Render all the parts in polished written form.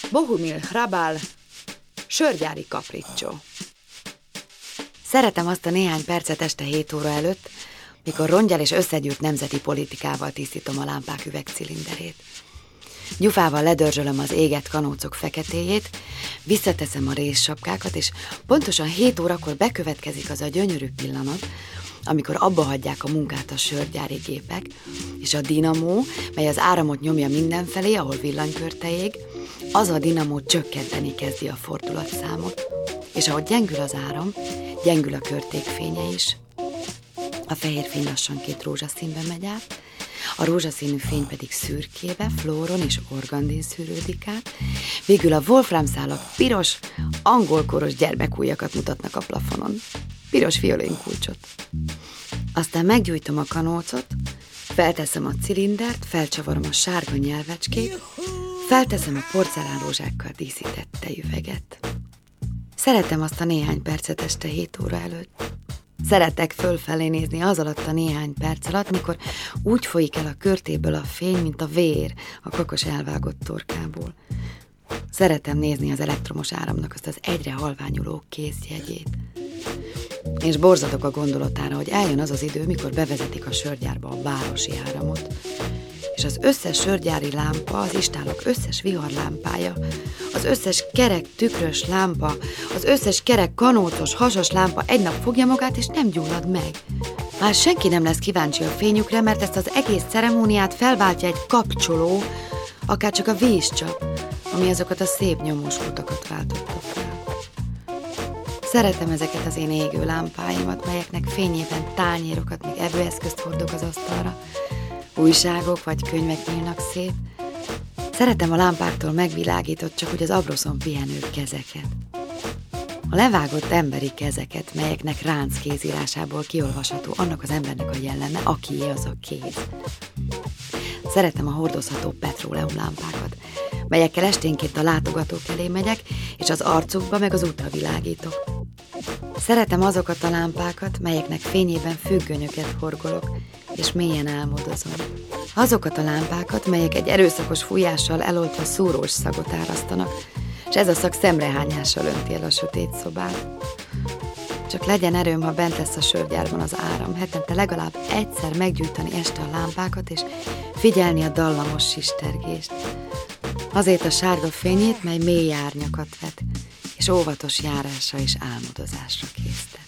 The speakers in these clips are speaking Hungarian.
Bohumil Hrabal, sörgyári kapricsó. Szeretem azt a néhány percet este 7 óra előtt, mikor rongyal és összegyűrt nemzeti politikával tisztítom a lámpák üvegcilinderét. Gyufával ledörzsölöm az égett kanócok feketéjét, visszateszem a rézsapkákat, és pontosan 7 órakor bekövetkezik az a gyönyörű pillanat, amikor abba hagyják a munkát a sörgyári gépek, és a dinamó, mely az áramot nyomja mindenfelé, ahol villanykörte ég, az a dinamó csökkenteni kezdi a fordulatszámot, és ahogy gyengül az áram, gyengül a körték fénye is. A fehér fény lassanként rózsaszínbe megy át, a rózsaszínű fény pedig szürkébe, fluoron és organdin szűrődik át, végül a wolframszálak piros, angolkoros gyermekujjakat mutatnak a plafonon. Piros violinkulcsot. Aztán meggyújtom a kanócot, felteszem a cilindert, felcsavarom a sárga nyelvecskét, felteszem a porcelánrózsákkal díszített tejüveget. Szeretem azt a néhány percet este 7 óra előtt. Szeretek fölfelé nézni az alatt a néhány perc alatt, mikor úgy folyik el a körtéből a fény, mint a vér a kakas elvágott torkából. Szeretem nézni az elektromos áramnak azt az egyre halványuló kézjegyét. És borzadok a gondolatára, hogy eljön az az idő, mikor bevezetik a sörgyárba a városi áramot, és az összes sörgyári lámpa, az istálok összes viharlámpája, az összes kerek tükrös lámpa, az összes kerek kanócos, hasas lámpa egy nap fogja magát, és nem gyullad meg. Már senki nem lesz kíváncsi a fényükre, mert ezt az egész ceremóniát felváltja egy kapcsoló, akárcsak a vízcsap, ami azokat a szép nyomós kutakat váltotta fel. Szeretem ezeket az én égő lámpáimat, melyeknek fényében tányérokat, még evőeszközt hordok az asztalra, újságok vagy könyvek nyílnak szét. Szeretem a lámpáktól megvilágított, csak úgy az abroszon pihenő kezeket. A levágott emberi kezeket, melyeknek ránc kézírásából kiolvasható annak az embernek a jelleme, akié az a kéz. Szeretem a hordozható petróleumlámpákat, melyekkel esténként a látogatók elé megyek, és az arcukba meg az útra világítok. Szeretem azokat a lámpákat, melyeknek fényében függönyöket horgolok, és mélyen álmodozom. Azokat a lámpákat, melyek egy erőszakos fújással eloltva szúrós szagot árasztanak, és ez a szag szemrehányással önti el a sötét szobát. Csak legyen erőm, ha bent lesz a sörgyárban az áram, hetente legalább egyszer meggyújtani este a lámpákat, és figyelni a dallamos sistergést. Azért a sárga fényét, mely mély árnyakat vet, és óvatos járásra és álmodozásra késztet.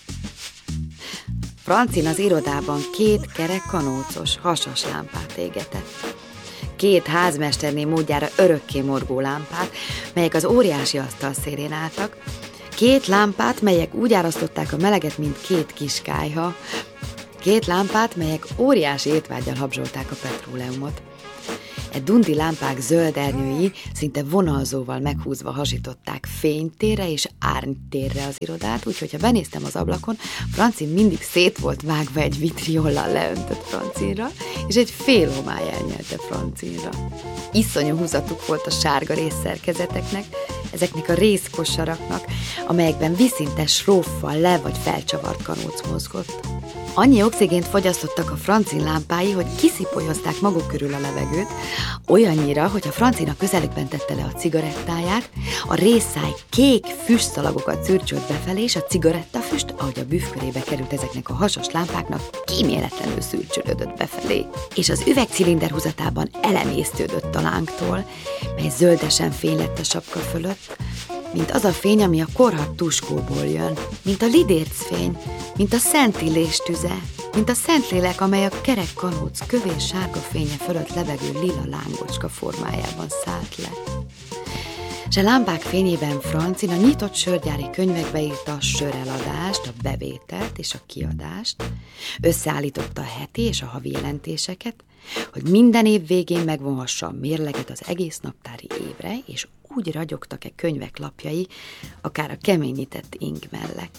Francin az irodában 2 kerek kanócos, hasas lámpát égetett. 2 házmesterné módjára örökké morgó lámpát, melyek az óriási asztal szélén álltak, 2 lámpát, melyek úgy árasztották a meleget, mint 2 kis kályha, 2 lámpát, melyek óriási étvággyal habzsolták a petróleumot. Dundi lámpák zöld ernyői szinte vonalzóval meghúzva hasították fénytérre és árnytérre az irodát, úgyhogy ha benéztem az ablakon, Francin mindig szét volt vágva egy vitriollal leöntött Francinra, és egy fél homály elnyelte Francinra. Iszonyú húzatuk volt a sárga rézszerkezeteknek, ezeknek a rézkosaraknak, amelyekben viszintes róffal le vagy felcsavart kanóc mozgott. Annyi oxigént fogyasztottak a Francin lámpái, hogy kiszipolyozták maguk körül a levegőt, olyannyira, hogy a Francin a közelükben tette le a cigarettáját, a rézszáj kék füstsalagokat szürcsölt befelé, és a cigarettafüst, ahogy a büff körébe került ezeknek a hasas lámpáknak, kíméletlenül szürcsölődött befelé, és az üvegcilinder húzatában elemésztődött a lángtól, mely zöldesen fény lett a sapka fölött, mint az a fény, ami a korhadt tuskóból jön, mint a lidércfény, mint a Szent Illés tüze, mint a Szentlélek, amely a kerek kanóc kövés sárga fénye fölött lebegő lila lángocska formájában szállt le. És a lámpák fényében Francin a nyitott sörgyári könyvekbe írta a söreladást, a bevételt és a kiadást, összeállította a heti és a havi jelentéseket, hogy minden év végén megvonhassa a mérleget az egész naptári évre, és úgy ragyogtak-e könyvek lapjai, akár a keményített ing mellek.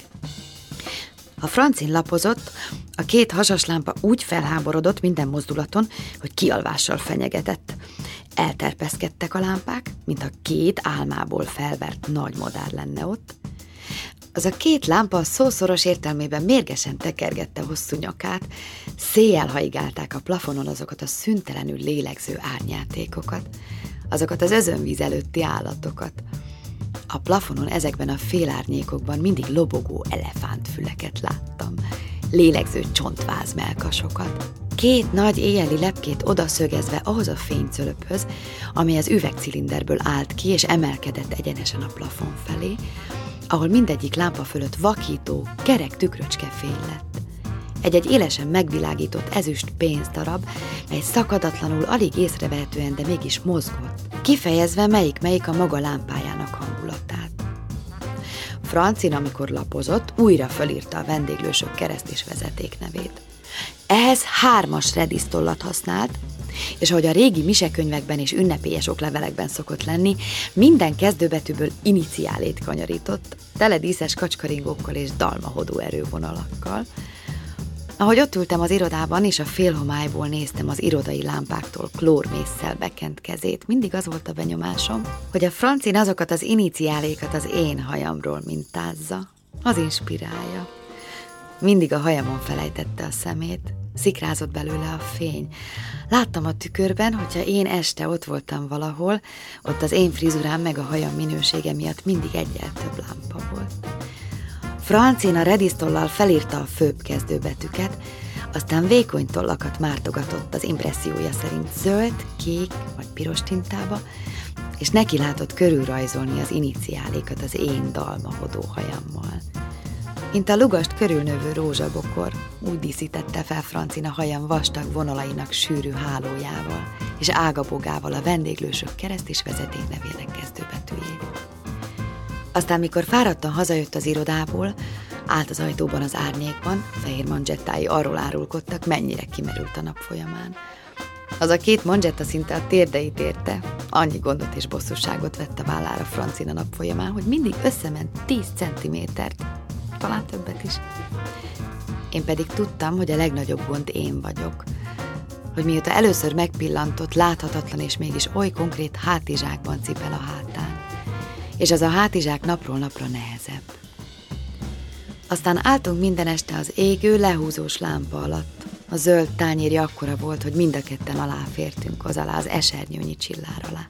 A Francin lapozott, a 2 hasaslámpa úgy felháborodott minden mozdulaton, hogy kialvással fenyegetett. Elterpeszkedtek a lámpák, mintha 2 álmából felvert nagy madár lenne ott. Az a 2 lámpa a szószoros értelmében mérgesen tekergette hosszú nyakát, széjjel haigálták a plafonon azokat a szüntelenül lélegző árnyátékokat. azokat az özönvíz előtti állatokat. A plafonon ezekben a félárnyékokban mindig lobogó elefántfüleket láttam, lélegző csontváz mellkasokat. 2 nagy éjjeli lepkét odaszögezve ahhoz a fénycölöphöz, amely az üvegcilinderből állt ki és emelkedett egyenesen a plafon felé, ahol mindegyik lámpa fölött vakító, kerek tükröcske fény lett. Egy-egy élesen megvilágított ezüst pénzdarab, mely szakadatlanul, alig észrevehetően, de mégis mozgott, kifejezve melyik a maga lámpájának hangulatát. Francin, amikor lapozott, újra fölírta a vendéglősök kereszt és vezetéknevét. Ehhez 3-as redisztollat használt, és ahogy a régi misekönyvekben és ünnepélyes oklevelekben szokott lenni, minden kezdőbetűből iniciálét kanyarított, tele díszes kacskaringókkal és dalmahodó erővonalakkal. Ahogy ott ültem az irodában, és a félhomályból néztem az irodai lámpáktól klórmésszel bekent kezét, mindig az volt a benyomásom, hogy a Francin azokat az iniciálékat az én hajamról mintázza, az inspirálja. Mindig a hajamon felejtette a szemét, szikrázott belőle a fény. Láttam a tükörben, hogyha én este ott voltam valahol, ott az én frizurám meg a hajam minősége miatt mindig egyel több lámpa volt. Francin a redisztollal felírta a főbb kezdőbetűket, aztán vékony tollakat mártogatott az impressziója szerint zöld, kék vagy piros tintába, és neki látott körülrajzolni az iniciálékat az én dalmahodó hajammal. Mint a lugast körülnövő rózsabokor, úgy díszítette fel Francin a hajam vastag vonalainak sűrű hálójával, és ágabogával a vendéglősök kereszt és vezetéknevének kezdőbetűjét. Aztán, mikor fáradtan hazajött az irodából, állt az ajtóban az árnyékban, fehér manzsettái arról árulkodtak, mennyire kimerült a nap folyamán. Az a 2 manzsetta szinte a térdeit érte, annyi gondot és bosszúságot vett a vállára Francin a nap folyamán, hogy mindig összement 10 centimétert, talán többet is. Én pedig tudtam, hogy a legnagyobb gond én vagyok, hogy mióta először megpillantott, láthatatlan és mégis oly konkrét hátizsákban cipel a hátán, és az a hátizsák napról napra nehezebb. Aztán álltunk minden este az égő, lehúzós lámpa alatt. A zöld tányérja akkora volt, hogy mind a ketten aláfértünk az alá, az esernyőnyi csillár alá.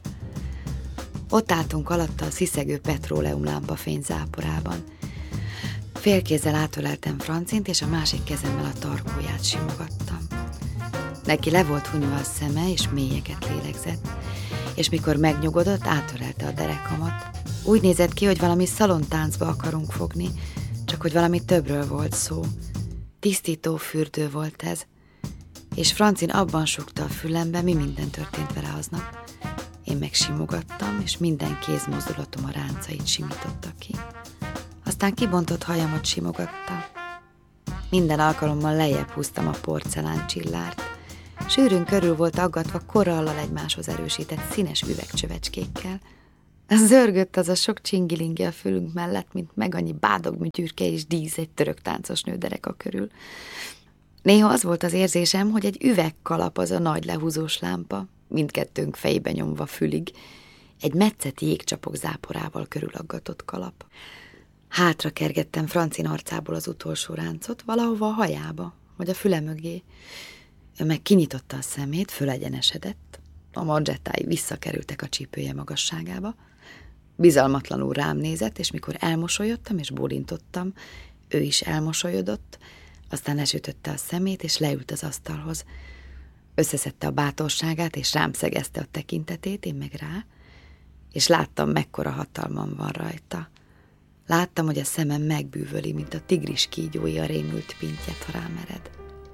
Ott álltunk alatta a sziszegő petróleumlámpa fényzáporában. Félkézzel átöleltem Francint, és a másik kezemmel a tarkóját simogattam. Neki le volt hunyva a szeme, és mélyeket lélegzett, és mikor megnyugodott, átölelte a derekamat. Úgy nézett ki, hogy valami szalontáncba akarunk fogni, csak hogy valami többről volt szó. Tisztító fürdő volt ez, és Francin abban sugta a fülembe, mi minden történt vele aznap. Én meg simogattam, és minden kézmozdulatom a ráncait simította ki. Aztán kibontott hajamat simogatta. Minden alkalommal lejjebb húztam a porcelán csillárt. Sűrűn körül volt aggatva korallal egymáshoz erősített színes üvegcsövecskékkel. Zörgött az a sok csingilingi a fülünk mellett, mint meg annyi bádogműtyürke és dísz egy török táncos nő dereka körül. Néha az volt az érzésem, hogy egy üvegkalap az a nagy lehúzós lámpa, mindkettőnk fejébe nyomva fülig, egy metszett jégcsapok záporával körülaggatott kalap. Hátra kergettem Francin arcából az utolsó ráncot, valahova a hajába, vagy a füle mögé. Ő meg kinyitotta a szemét, fölegyenesedett, a manzsettái visszakerültek a csípője magasságába, bizalmatlanul rám nézett, és mikor elmosolyodtam és bólintottam, ő is elmosolyodott, aztán lesütötte a szemét, és leült az asztalhoz. Összeszedte a bátorságát, és rám szegezte a tekintetét, én meg rá, és láttam, mekkora hatalmam van rajta. Láttam, hogy a szemem megbűvöli, mint a tigris kígyói a rémült pintjet, ha rám ered.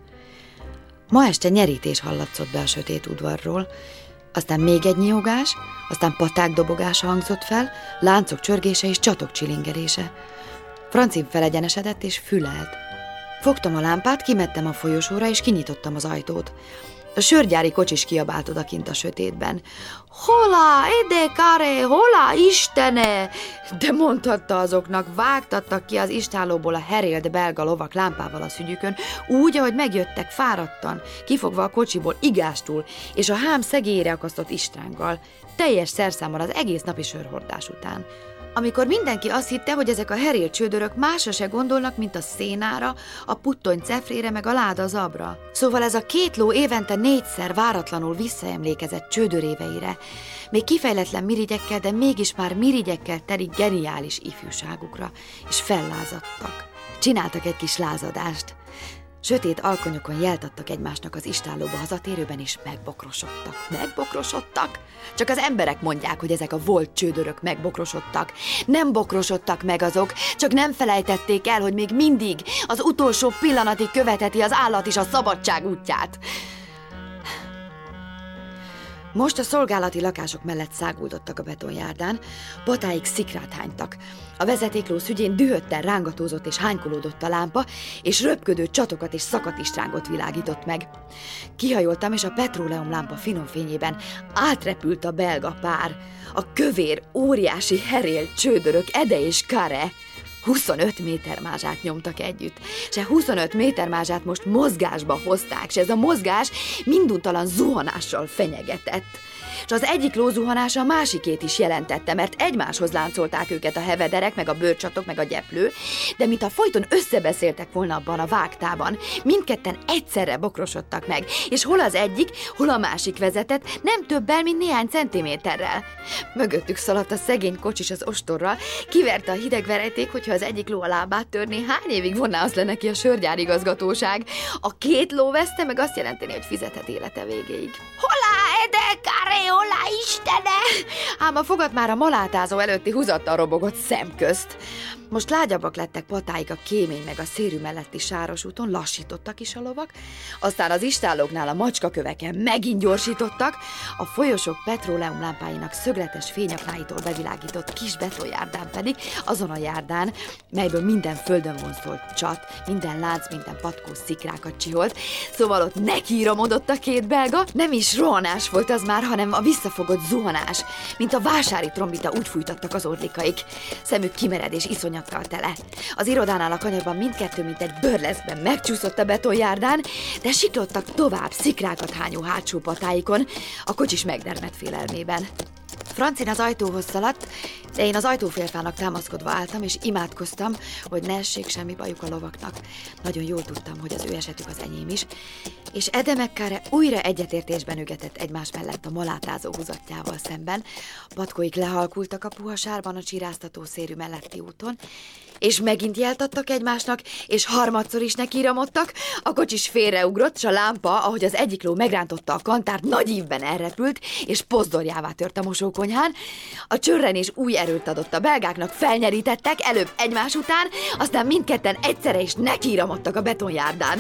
Ma este nyerítés hallatszott be a sötét udvarról, aztán még egy nyíogás, aztán paták dobogása hangzott fel, láncok csörgése és csatok csilingelése. Francin felegyenesedett és fülelt. Fogtam a lámpát, kimettem a folyosóra és kinyitottam az ajtót. A sörgyári kocsis kiabált odakint a sötétben. Hola, ede care, hola, Istene! De mondhatta azoknak, vágtattak ki az istállóból a herélt belga lovak lámpával a szügyükön, úgy, ahogy megjöttek fáradtan, kifogva a kocsiból igástul, és a hám szegélyre akasztott istránggal, teljes szerszámmal az egész napi sörhordás után. amikor mindenki azt hitte, hogy ezek a herél csődörök másra se gondolnak, mint a szénára, a puttony cefrére meg a láda zabra. Szóval ez a 2 ló évente 4-szer váratlanul visszaemlékezett csődöréveire, még kifejletlen mirigyekkel, de mégis már mirigyekkel teli geniális ifjúságukra, és fellázadtak. Csináltak egy kis lázadást. Sötét alkonyokon jeltattak egymásnak az istállóba hazatérőben, és megbokrosodtak. Megbokrosodtak? Csak az emberek mondják, hogy ezek a volt csődörök megbokrosodtak. Nem bokrosodtak meg azok, csak nem felejtették el, hogy még mindig az utolsó pillanatig követeti az állat is a szabadság útját. Most a szolgálati lakások mellett száguldottak a betonjárdán, patáig szikrát hánytak. A vezetékló szügyén dühötten rángatózott és hánykolódott a lámpa, és röpködő csatokat és szakatistrángot világított meg. Kihajoltam, és a petróleumlámpa finom fényében átrepült a belga pár, a kövér, óriási herél csődörök Ede és Kare. 25 métermázsát nyomtak együtt, és 25 métermázsát most mozgásba hozták, és ez a mozgás minduntalan zuhanással fenyegetett. És az egyik ló zuhanása a másikét is jelentette, mert egymáshoz láncolták őket a hevederek, meg a bőrcsatok, meg a gyeplő, de mintha folyton összebeszéltek volna abban a vágtában, mindketten egyszerre bokrosodtak meg, és hol az egyik, hol a másik vezetett, nem többel, mint néhány centiméterrel. Mögöttük szaladt a szegény kocsis az ostorral, kiverte a hideg verejték, hogyha az egyik ló a lábát törné, hány évig vonná azt le neki a sörgyárigazgatóság. A 2 ló veszte meg azt jelenteni, hogy fizethet élete végéig. Holá, Ede, Kare, holá, Istene! Ám a fogad már a malátázó előtti húzattal robogott szemközt. Most lágyabbak lettek patáig a kémény meg a szérű melletti sáros úton, lassítottak is a lovak, aztán az istállóknál a macskaköveken megint gyorsítottak, a folyosók petróleumlámpáinak szögletes fényaknáitól bevilágított kis betonjárdán pedig, azon a járdán, melyből minden földön vonzolt csat, minden lánc, minden patkó szikrákat csiholt, szóval ott nekiíramodott a 2 belga, nem is rohanás volt az már, hanem a visszafogott zuhanás, mint a vásári trombita úgy fújtattak az orlikaik, szemük kimered és iszonyattal tele. Az irodánál a kanyarban mindkettő, mint egy bőrleszben megcsúszott a betonjárdán, de siklottak tovább szikrákat hányó hátsó patáikon, a kocsis megdermedt félelmében. Francin az ajtóhoz szaladt, de én az ajtófélfának támaszkodva álltam, és imádkoztam, hogy ne essék semmi bajuk a lovaknak. Nagyon jól tudtam, hogy az ő esetük az enyém is, és Ede meg Kare újra egyetértésben ügetett egymás mellett a malátázó húzatjával szemben, patkóik lehalkultak a puha sárban a csiráztató szérű melletti úton, és megint jeltattak egymásnak, és harmadszor is nekiramodtak, a kocsis félreugrott, és a lámpa, ahogy az egyik ló megrántotta a kantárt, nagy ívben elrepült, és pozdorjává tört a mosókonyhán. A csörrenés új erőt adott a belgáknak, felnyerítettek, előbb egymás után, aztán mindketten egyszerre is nekiramodtak a betonjárdán.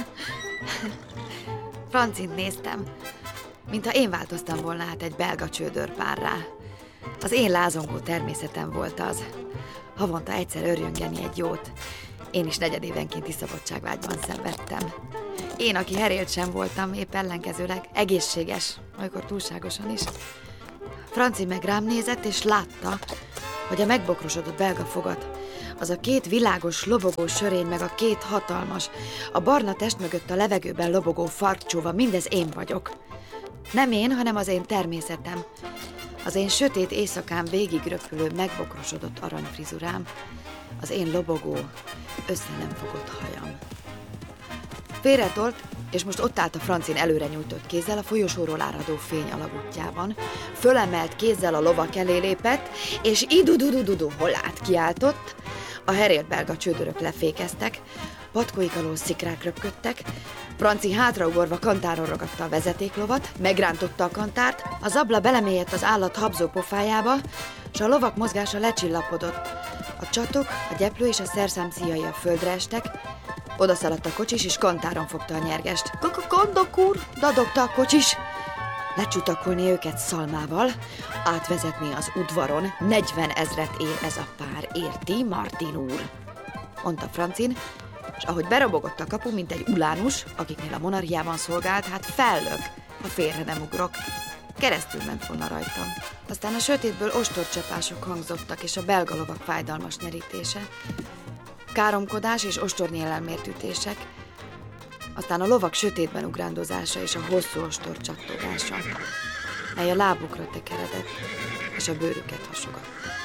Francint néztem, mintha én változtam volna át egy belga csődörpárrá. Az én lázongó természetem volt az. Havonta egyszer örjöngeni egy jót. Én is negyedévenkénti szabadságvágyban szenvedtem. Én, aki herélt sem voltam, épp ellenkezőleg egészséges, olykor túlságosan is. Franci meg rám nézett, és látta, hogy a megbokrosodott belga fogat, az a 2 világos, lobogó sörény, meg a 2 hatalmas, a barna test mögött a levegőben lobogó farkcsóva, mindez én vagyok. Nem én, hanem az én természetem. Az én sötét éjszakán végigröpülő, megbokrosodott aranyfrizurám, az én lobogó, össze nem fogott hajam. Félretolt, és most ott állt a Francin előre nyújtott kézzel a folyosóról áradó fény alagútjában, fölemelt kézzel a lovak elé lépett, és idududududu holát kiáltott, a herélt belga csődörök lefékeztek, patkóik alól szikrák röpködtek, Franci hátraugorva kantáron ragadta a vezetéklovat, megrántotta a kantárt, a zabla belemélyedt az állat habzó pofájába, s a lovak mozgása lecsillapodott. A csatok, a gyeplő és a szerszám szíjai a földre estek, odaszaladt a kocsis, és kantáron fogta a nyergest. Kondok úr, dadogta a kocsis. Lecsutakolni őket szalmával, átvezetni az udvaron, 40 000 ér ez a pár, érti, Martin úr? Mondta Francin, és ahogy berobogott a kapu, mint egy ulánus, akiknél a monarchiában szolgált, hát fellök, ha félre nem ugrok. Keresztül ment volna rajtam. Aztán a sötétből ostorcsapások hangzottak, és a belga lovak fájdalmas nyerítése. Káromkodás és ostornyéllel mért ütések. Aztán a lovak sötétben ugrándozása és a hosszú ostor csattogása, mely a lábukra tekeredett, és a bőrüket hasogatta.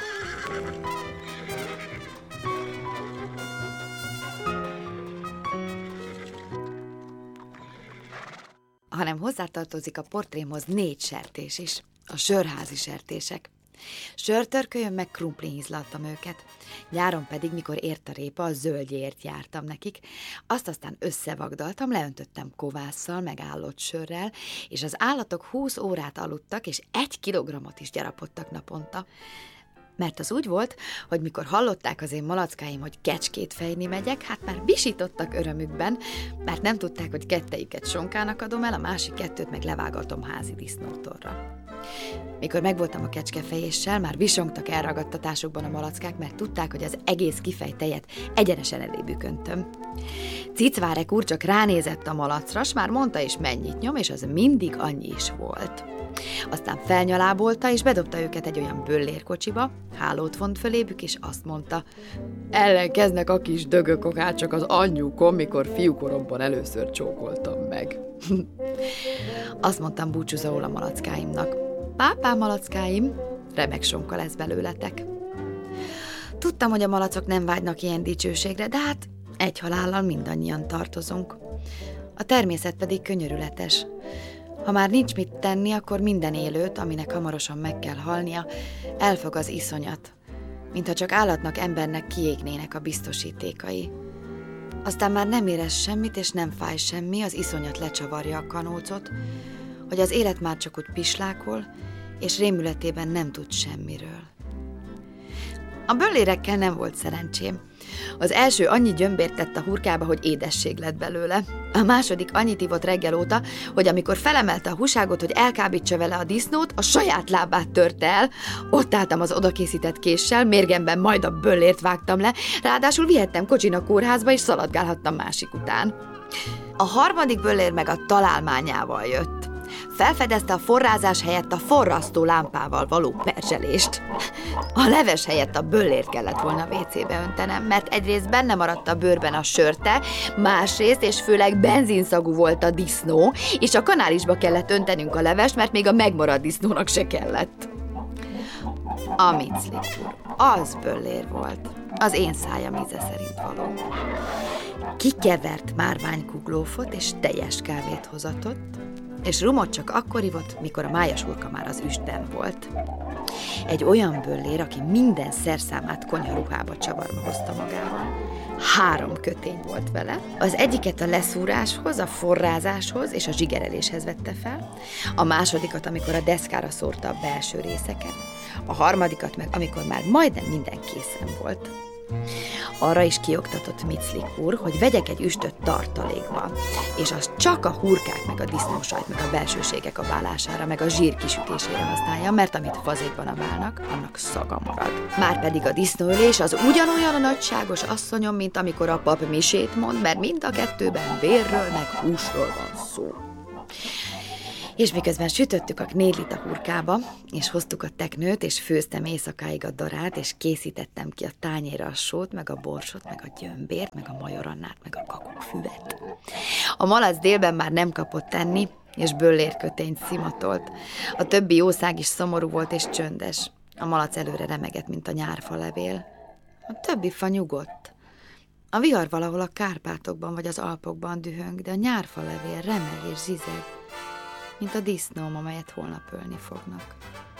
Hanem hozzátartozik a portrémhoz 4 sertés is, a sörházi sertések. Sörtörkölyön meg krumplin hízlaltam őket. Nyáron pedig, mikor ért a répa, a zöldjéért jártam nekik. Azt aztán összevagdaltam, leöntöttem kovásszal, meg állott sörrel, és az állatok 20 órát aludtak, és 1 kilogrammot is gyarapodtak naponta. Mert az úgy volt, hogy mikor hallották az én malackáim, hogy Kecskét fejni megyek, hát már visítottak örömükben, mert nem tudták, hogy kettejüket sonkának adom el, a másik 2 meg levágatom házi disznótorra. Mikor megvoltam a kecskefejéssel, már visongtak elragadtatásokban a malackák, mert tudták, hogy az egész kifejtejet egyenesen elébük öntöm. Cicvárek úr csak ránézett a malacra, s már mondta is mennyit nyom, és az mindig annyi is volt. Aztán felnyalábolta, és bedobta őket egy olyan böllérkocsiba, hálót vont fölébük, és azt mondta: ellenkeznek a kis dögök, akár csak az anyjukon, mikor fiúkoromban először csókoltam meg. Azt mondtam búcsúzóul a malackáimnak: pápá malackáim, remek sonka lesz belőletek. Tudtam, hogy a malacok nem vágynak ilyen dicsőségre, de hát egy halállal mindannyian tartozunk. A természet pedig könyörületes. Ha már nincs mit tenni, akkor minden élőt, aminek hamarosan meg kell halnia, elfog az iszonyat, mintha csak állatnak, embernek kiégnének a biztosítékai. Aztán már nem érez semmit, és nem fáj semmi, az iszonyat lecsavarja a kanócot, hogy az élet már csak úgy pislákol, és rémületében nem tud semmiről. A böllérekkel nem volt szerencsém. Az első annyi gyömbért tett a hurkába, hogy édesség lett belőle. A második annyit ivott reggel óta, hogy amikor felemelte a húságot, hogy elkábítsa vele a disznót, a saját lábát törte el. Ott álltam az odakészített késsel, mérgemben majd a böllért vágtam le, ráadásul vihettem kocsin a kórházba, és szaladgálhattam másik után. A harmadik böllér meg a találmányával jött. Felfedezte a forrázás helyett a forrasztó lámpával való perzselést. A leves helyett a böllért kellett volna WC-be öntenem, mert egyrészt benne maradt a bőrben a sörte, másrészt és főleg benzinszagú volt a disznó, és a kanálisba kellett öntenünk a levest, mert még a megmaradt disznónak se kellett. A Miclik úr, az böllér volt, az én szájam íze szerint való. Kikevert márványkuglófot és teljes kávét hozatott, és rumot csak akkor ivott, mikor a májas hurka már az üstben volt. Egy olyan böllér, aki minden szerszámát konyharuhába csavarva hozta magával. 3 kötény volt vele. Az egyiket a leszúráshoz, a forrázáshoz és a zsigereléshez vette fel, a másodikat, amikor a deszkára szórta a belső részeket, a harmadikat meg, amikor már majdnem minden készen volt. Arra is kioktatott Miclik úr, hogy vegyek egy üstöt tartalékba, és azt csak a hurkák, meg a disznósajt, meg a belsőségek a válására, meg a zsír kisütésére használja, mert amit fazékban a válnak, annak szaga marad. Márpedig a disznóölés az ugyanolyan a nagyságos asszonyom, mint amikor a pap misét mond, mert mind a kettőben vérről, meg húsról van szó. És miközben sütöttük a knédlit a hurkába, és hoztuk a teknőt, és főztem éjszakáig a darát, és készítettem ki a tányérra a sót, meg a borsot, meg a gyömbért, meg a majorannát, meg a kakukkfüvet. A malac délben már nem kapott enni, és böllérkötényt szimatolt. A többi jószág is szomorú volt és csöndes. A malac előre remegett, mint a nyárfalevél. A többi fa nyugodt. A vihar valahol a Kárpátokban vagy az Alpokban dühöng, de a nyárfalevél remeg és zizeg, mint a disznóm, amelyet holnap ölni fognak.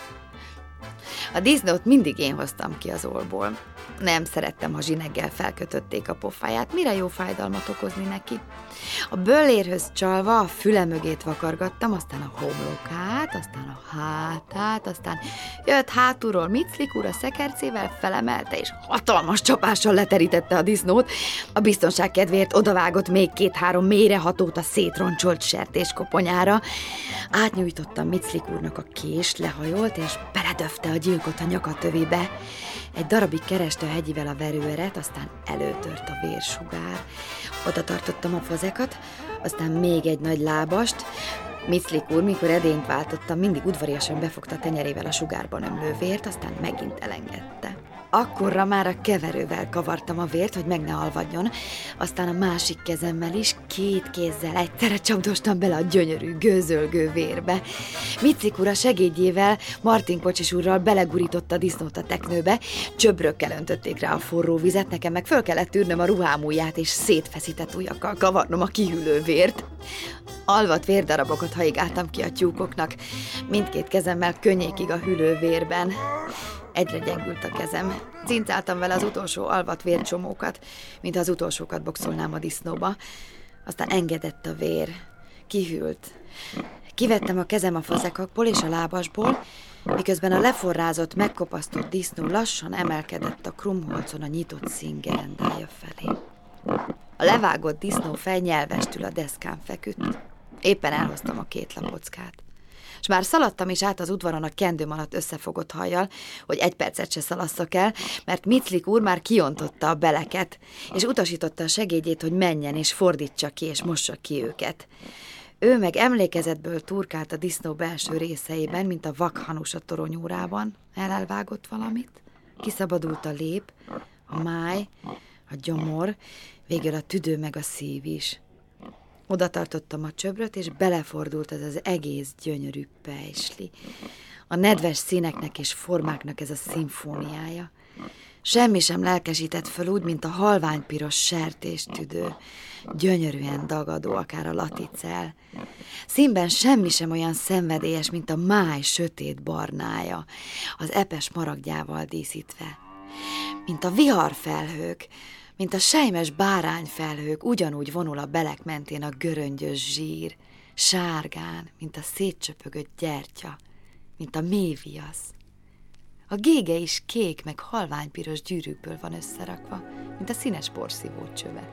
A disznót mindig én hoztam ki az orból. Nem szerettem, ha zsineggel felkötötték a pofáját, mire jó fájdalmat okozni neki. A böllérhöz csalva a füle mögét vakargattam, aztán a homlokát, aztán a hátát, aztán jött hátulról Miclik úr a szekercével, felemelte, és hatalmas csapással leterítette a disznót. A biztonság kedvéért odavágott még 2-3 mélyrehatót a szétroncsolt sertéskoponyára. Átnyújtottam Miclik úrnak a kést, lehajolt, és beledöfte a gyilkot a nyakatövébe. Egy darabig kereste a hegyivel a verőeret, aztán előtört a vérsugár. Oda tartottam a fazekat, aztán még egy nagy lábast. Miclik úr, mikor edényt váltottam, mindig udvariasan befogta a tenyerével a sugárban ömlő vért, aztán megint elengedte. Akkorra már a keverővel kavartam a vért, hogy meg ne alvadjon, aztán a másik kezemmel is 2 kézzel egyszerre csapdostam bele a gyönyörű, gőzölgő vérbe. Micik úr a segédjével, Martin kocsis úrral belegurította a disznót a teknőbe, csöbrökkel öntötték rá a forró vizet, nekem meg föl kellett tűrnöm a ruhám ujját, és szétfeszített ujjakkal kavarnom a kihűlő vért. Alvat vérdarabokat haigáltam ki a tyúkoknak, mindkét kezemmel könnyékig a hűlő vérben. Egyre gyengült a kezem. Cincáltam vele az utolsó alvat vércsomókat, mintha az utolsókat boxolnám a disznóba. Aztán engedett a vér. Kihűlt. Kivettem a kezem a fazekakból és a lábasból, miközben a leforrázott, megkopasztott disznó lassan emelkedett a krumholcon a nyitott színgerendája felé. A levágott disznó fej nyelvestül a deszkán feküdt. Éppen elhoztam a 2 lapockát. És már szaladtam is át az udvaron a kendőm alatt összefogott hajjal, hogy 1 percet se szalasszak el, mert Miclik úr már kiontotta a beleket, és utasította a segédjét, hogy menjen és fordítsa ki, és mossa ki őket. Ő meg emlékezetből turkált a disznó belső részeiben, mint a vakhanus a toronyórában. Elvágott valamit, kiszabadult a lép, a máj, a gyomor, végül a tüdő meg a szív is. Oda tartottam a csöbröt, és belefordult ez az egész gyönyörű pejsli. A nedves színeknek és formáknak ez a szimfóniája. Semmi sem lelkesített föl úgy, mint a halványpiros sertéstüdő. Gyönyörűen dagadó, akár a laticel. Színben semmi sem olyan szenvedélyes, mint a máj sötét barnája, az epes maragdjával díszítve. Mint a viharfelhők, mint a selymes bárányfelhők, ugyanúgy vonul a belek mentén a göröngyös zsír, sárgán, mint a szétcsöpögött gyertya, mint a méhviasz. A gége is kék, meg halványpiros gyűrűkből van összerakva, mint a színes porszívó csöve.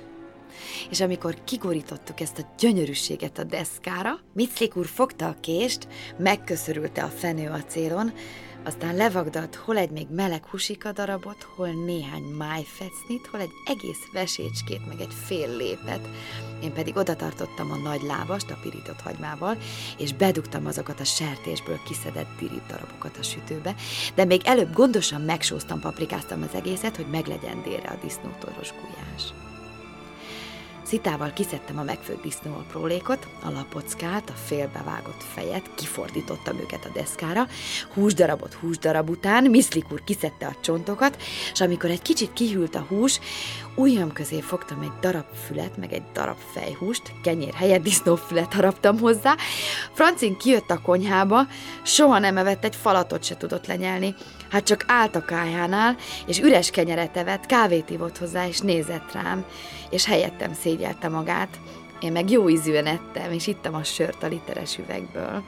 És amikor kigorítottuk ezt a gyönyörűséget a deszkára, Miclik úr fogta a kést, megköszörülte a fenőacélon, aztán levagdalt hol egy még meleg husika darabot, hol néhány májfecnit, hol egy egész vesécskét, meg egy fél lépet. Én pedig oda tartottam a nagy lábast a pirított hagymával, és bedugtam azokat a sertésből kiszedett dirib darabokat a sütőbe, de még előbb gondosan megsóztam, paprikáztam az egészet, hogy meglegyen délre a disznótoros gulyás. Szitával kiszedtem a megfőtt disznóaprólékot, a lapockát, a félbevágott fejet, kifordítottam őket a deszkára, húsdarabot húsdarab után, Miclik úr kiszedte a csontokat, és amikor egy kicsit kihűlt a hús, ujjam közé fogtam egy darab fület, meg egy darab fejhúst, kenyér helyett disznófület haraptam hozzá. Francin kijött a konyhába, soha nem evett, egy falatot se tudott lenyelni. Hát csak állt a kájhánál, és üres kenyeret evett, kávét ivott hozzá, és nézett rám, és helyettem szégyelte magát. Én meg jó ízűen ettem, és ittam a sört a literes üvegből.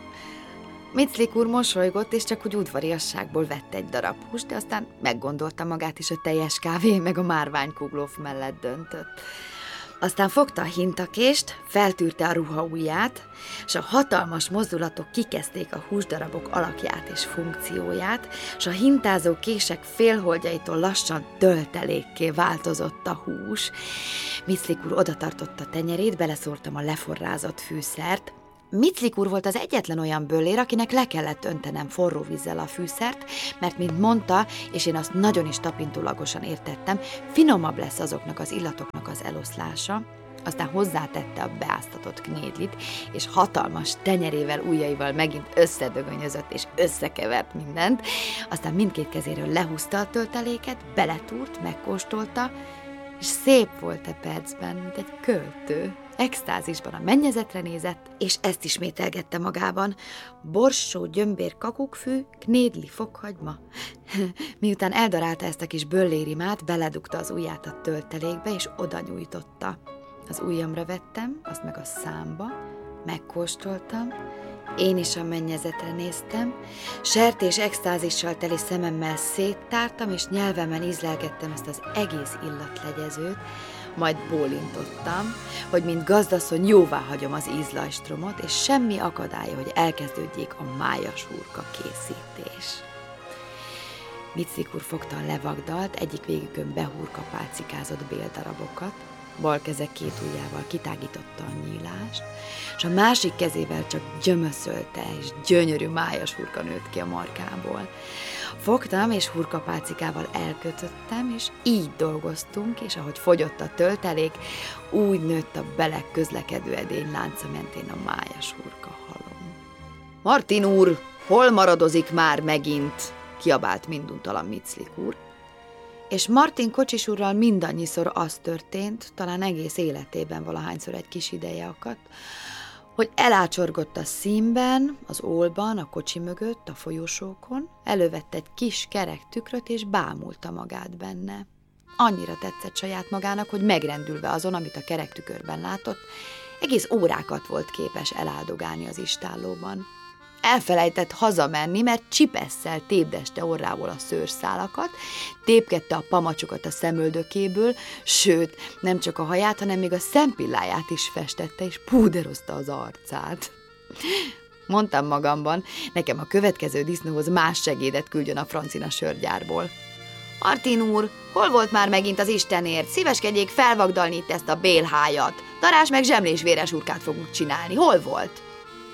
Miclik úr mosolygott, és csak úgy udvariasságból vett egy darab húst, de aztán meggondolta magát, és a teljes kávé meg a márványkuglóf mellett döntött. Aztán fogta a hintakést, feltűrte a ruha ujját, és a hatalmas mozdulatok kikezdték a húsdarabok alakját és funkcióját, és a hintázó kések félholdjaitól lassan töltelékké változott a hús. Miclik úr odatartotta tenyerét, beleszórtam a leforrázott fűszert. Miclik úr volt az egyetlen olyan böllér, akinek le kellett öntenem forró vízzel a fűszert, mert, mint mondta, és én azt nagyon is tapintólagosan értettem, finomabb lesz azoknak az illatoknak az eloszlása. Aztán hozzátette a beáztatott knédlit, és hatalmas tenyerével, ujjaival megint összedögönyözött és összekevert mindent. Aztán mindkét kezéről lehúzta a tölteléket, beletúrt, megkóstolta, és szép volt e percben, mint egy költő. Extázisban a mennyezetre nézett, és ezt ismételgette magában. Borsó, gyömbér, kakukkfű, knédli, fokhagyma. Miután eldarálta ezt a kis böllérimát, beledugta az ujját a töltelékbe, és oda nyújtotta. Az ujjamra vettem, azt meg a számba, megkóstoltam, én is a mennyezetre néztem, sertés extázissal teli szememmel széttártam, és nyelvemmel ízlelgettem ezt az egész illatlegyezőt, majd bólintottam, hogy mint gazdasszony jóvá hagyom az ízlajstromot, és semmi akadálya, hogy elkezdődjék a májas hurka készítés. Miclik úr fogta a levagdalt, egyik végükön behúrkapálcikázott béldarabokat, bal keze 2 ujjával kitágította a nyílást, és a másik kezével csak gyömöszölte, és gyönyörű májas hurka nőtt ki a markából. Fogtam, és hurkapálcikával elkötöttem, és így dolgoztunk, és ahogy fogyott a töltelék, úgy nőtt a belek közlekedő edény lánca mentén a májas hurka halom. Martin úr, hol maradozik már megint? Kiabált minduntalan Miclik úr. És Martin kocsis úrral mindannyiszor az történt, talán egész életében valahányszor egy kis ideje akadt, hogy elácsorgott a színben, az ólban, a kocsi mögött, a folyosókon, elővette egy kis kerek tükröt, és bámulta magát benne. Annyira tetszett saját magának, hogy megrendülve azon, amit a kerek tükörben látott, egész órákat volt képes eláldogálni az istállóban. Elfelejtett hazamenni, mert csipesszel tépdeste orrából a szőrszálakat, tépkedte a pamacsokat a szemöldökéből, sőt, nem csak a haját, hanem még a szempilláját is festette, és púderozta az arcát. Mondtam magamban, nekem a következő disznóhoz más segédet küldjön a Francina sörgyárból. Martin úr, hol volt már megint az Istenért? Szíveskedjék felvagdalni itt ezt a bélhájat. Darás meg zsemlés véres hurkát fogunk csinálni. Hol volt?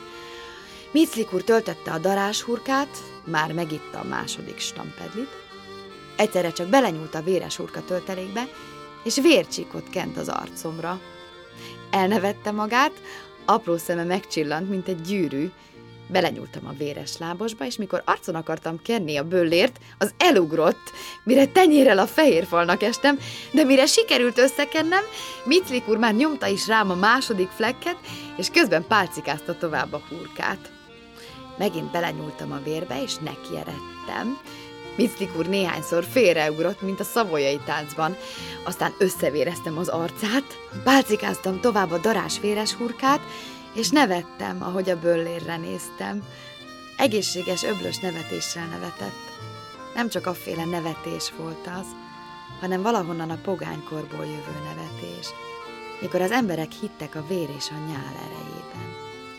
Miclik úr töltötte a daráshurkát, már megitta a második stampedlit, egyszerre csak belenyúlt a véres hurka töltelékbe, és vércsíkot kent az arcomra. Elnevette magát, apró szeme megcsillant, mint egy gyűrű. Belenyúltam a véres lábosba, és mikor arcon akartam kenni a böllért, az elugrott, mire tenyérrel a fehér falnak estem, de mire sikerült összekennem, Miclik úr már nyomta is rám a második flekket, és közben pálcikázta tovább a hurkát. Megint belenyúltam a vérbe, és nekieredtem. Miclik úr néhányszor félreugrott, mint a szavoyai táncban, aztán összevéreztem az arcát, pálcikáztam tovább a darás véres hurkát, és nevettem, ahogy a böllérre néztem. Egészséges, öblös nevetéssel nevetett. Nem csak afféle nevetés volt az, hanem valahonnan a pogánykorból jövő nevetés, mikor az emberek hittek a vér és a nyál erejében.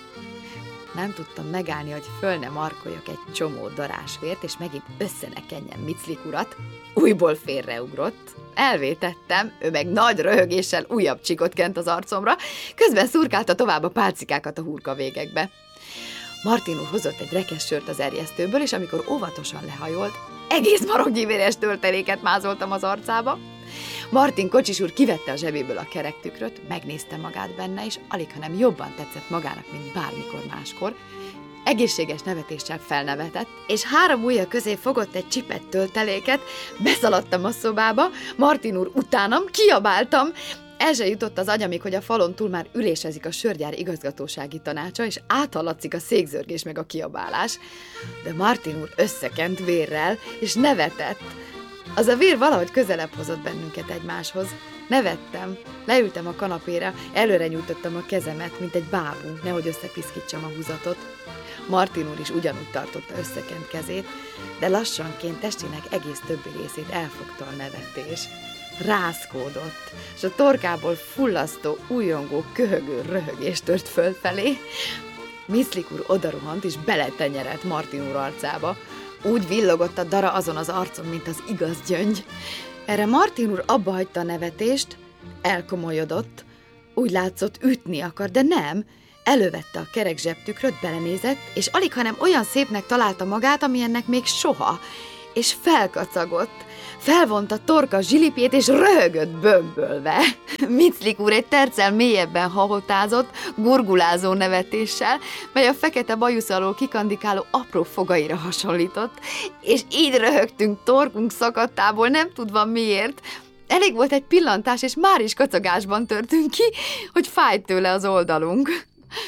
Nem tudtam megállni, hogy föl ne markoljak egy csomó darásvért, és megint össze ne kenjem Miclik urat. Újból félreugrott. Elvétettem, ő meg nagy röhögéssel újabb csikot kent az arcomra, közben szurkálta tovább a pálcikákat a hurka végekbe. Martin úr hozott egy rekesz sört az erjesztőből, és amikor óvatosan lehajolt, egész maroknyivéres tölteléket mázoltam az arcába. Martin kocsis úr kivette a zsebéből a kerektükröt, megnézte magát benne, és alighanem jobban tetszett magának, mint bármikor máskor. Egészséges nevetéssel felnevetett, és 3 ujja közé fogott egy csipett tölteléket, beszaladtam a szobába, Martin úr utánam, kiabáltam. El se jutott az agyamig, hogy a falon túl már ülésezik a sörgyár igazgatósági tanácsa, és áthallatszik a székzörgés meg a kiabálás. De Martin úr összekent vérrel, és nevetett. Az a vér valahogy közelebb hozott bennünket egymáshoz. Nevettem, leültem a kanapéra, előre nyújtottam a kezemet, mint egy bábú, nehogy összepiszkítsam a húzatot. Martin úr is ugyanúgy tartotta összekent kezét, de lassanként testének egész többi részét elfogta a nevetés. Rázkódott, és a torkából fullasztó, újongó, köhögő röhögés tört fölfelé. Miclik úr odarohant, és beletenyerelt Martin úr arcába. Úgy villogott a dara azon az arcon, mint az igaz gyöngy. Erre Martin úr abba hagyta a nevetést, elkomolyodott, úgy látszott ütni akar, de nem. Elővette a kerek zsebtükröt, belenézett, és alighanem olyan szépnek találta magát, amilyennek még soha, és felkacagott. Felvonta torka zsilipjét, és röhögött bömbölve. Miclik úr egy terccel mélyebben hahotázott, gurgulázó nevetéssel, mely a fekete bajusz alól kikandikáló apró fogaira hasonlított, és így röhögtünk torkunk szakadtából, nem tudva miért. Elég volt egy pillantás, és már is kacagásban törtünk ki, hogy fájt tőle az oldalunk.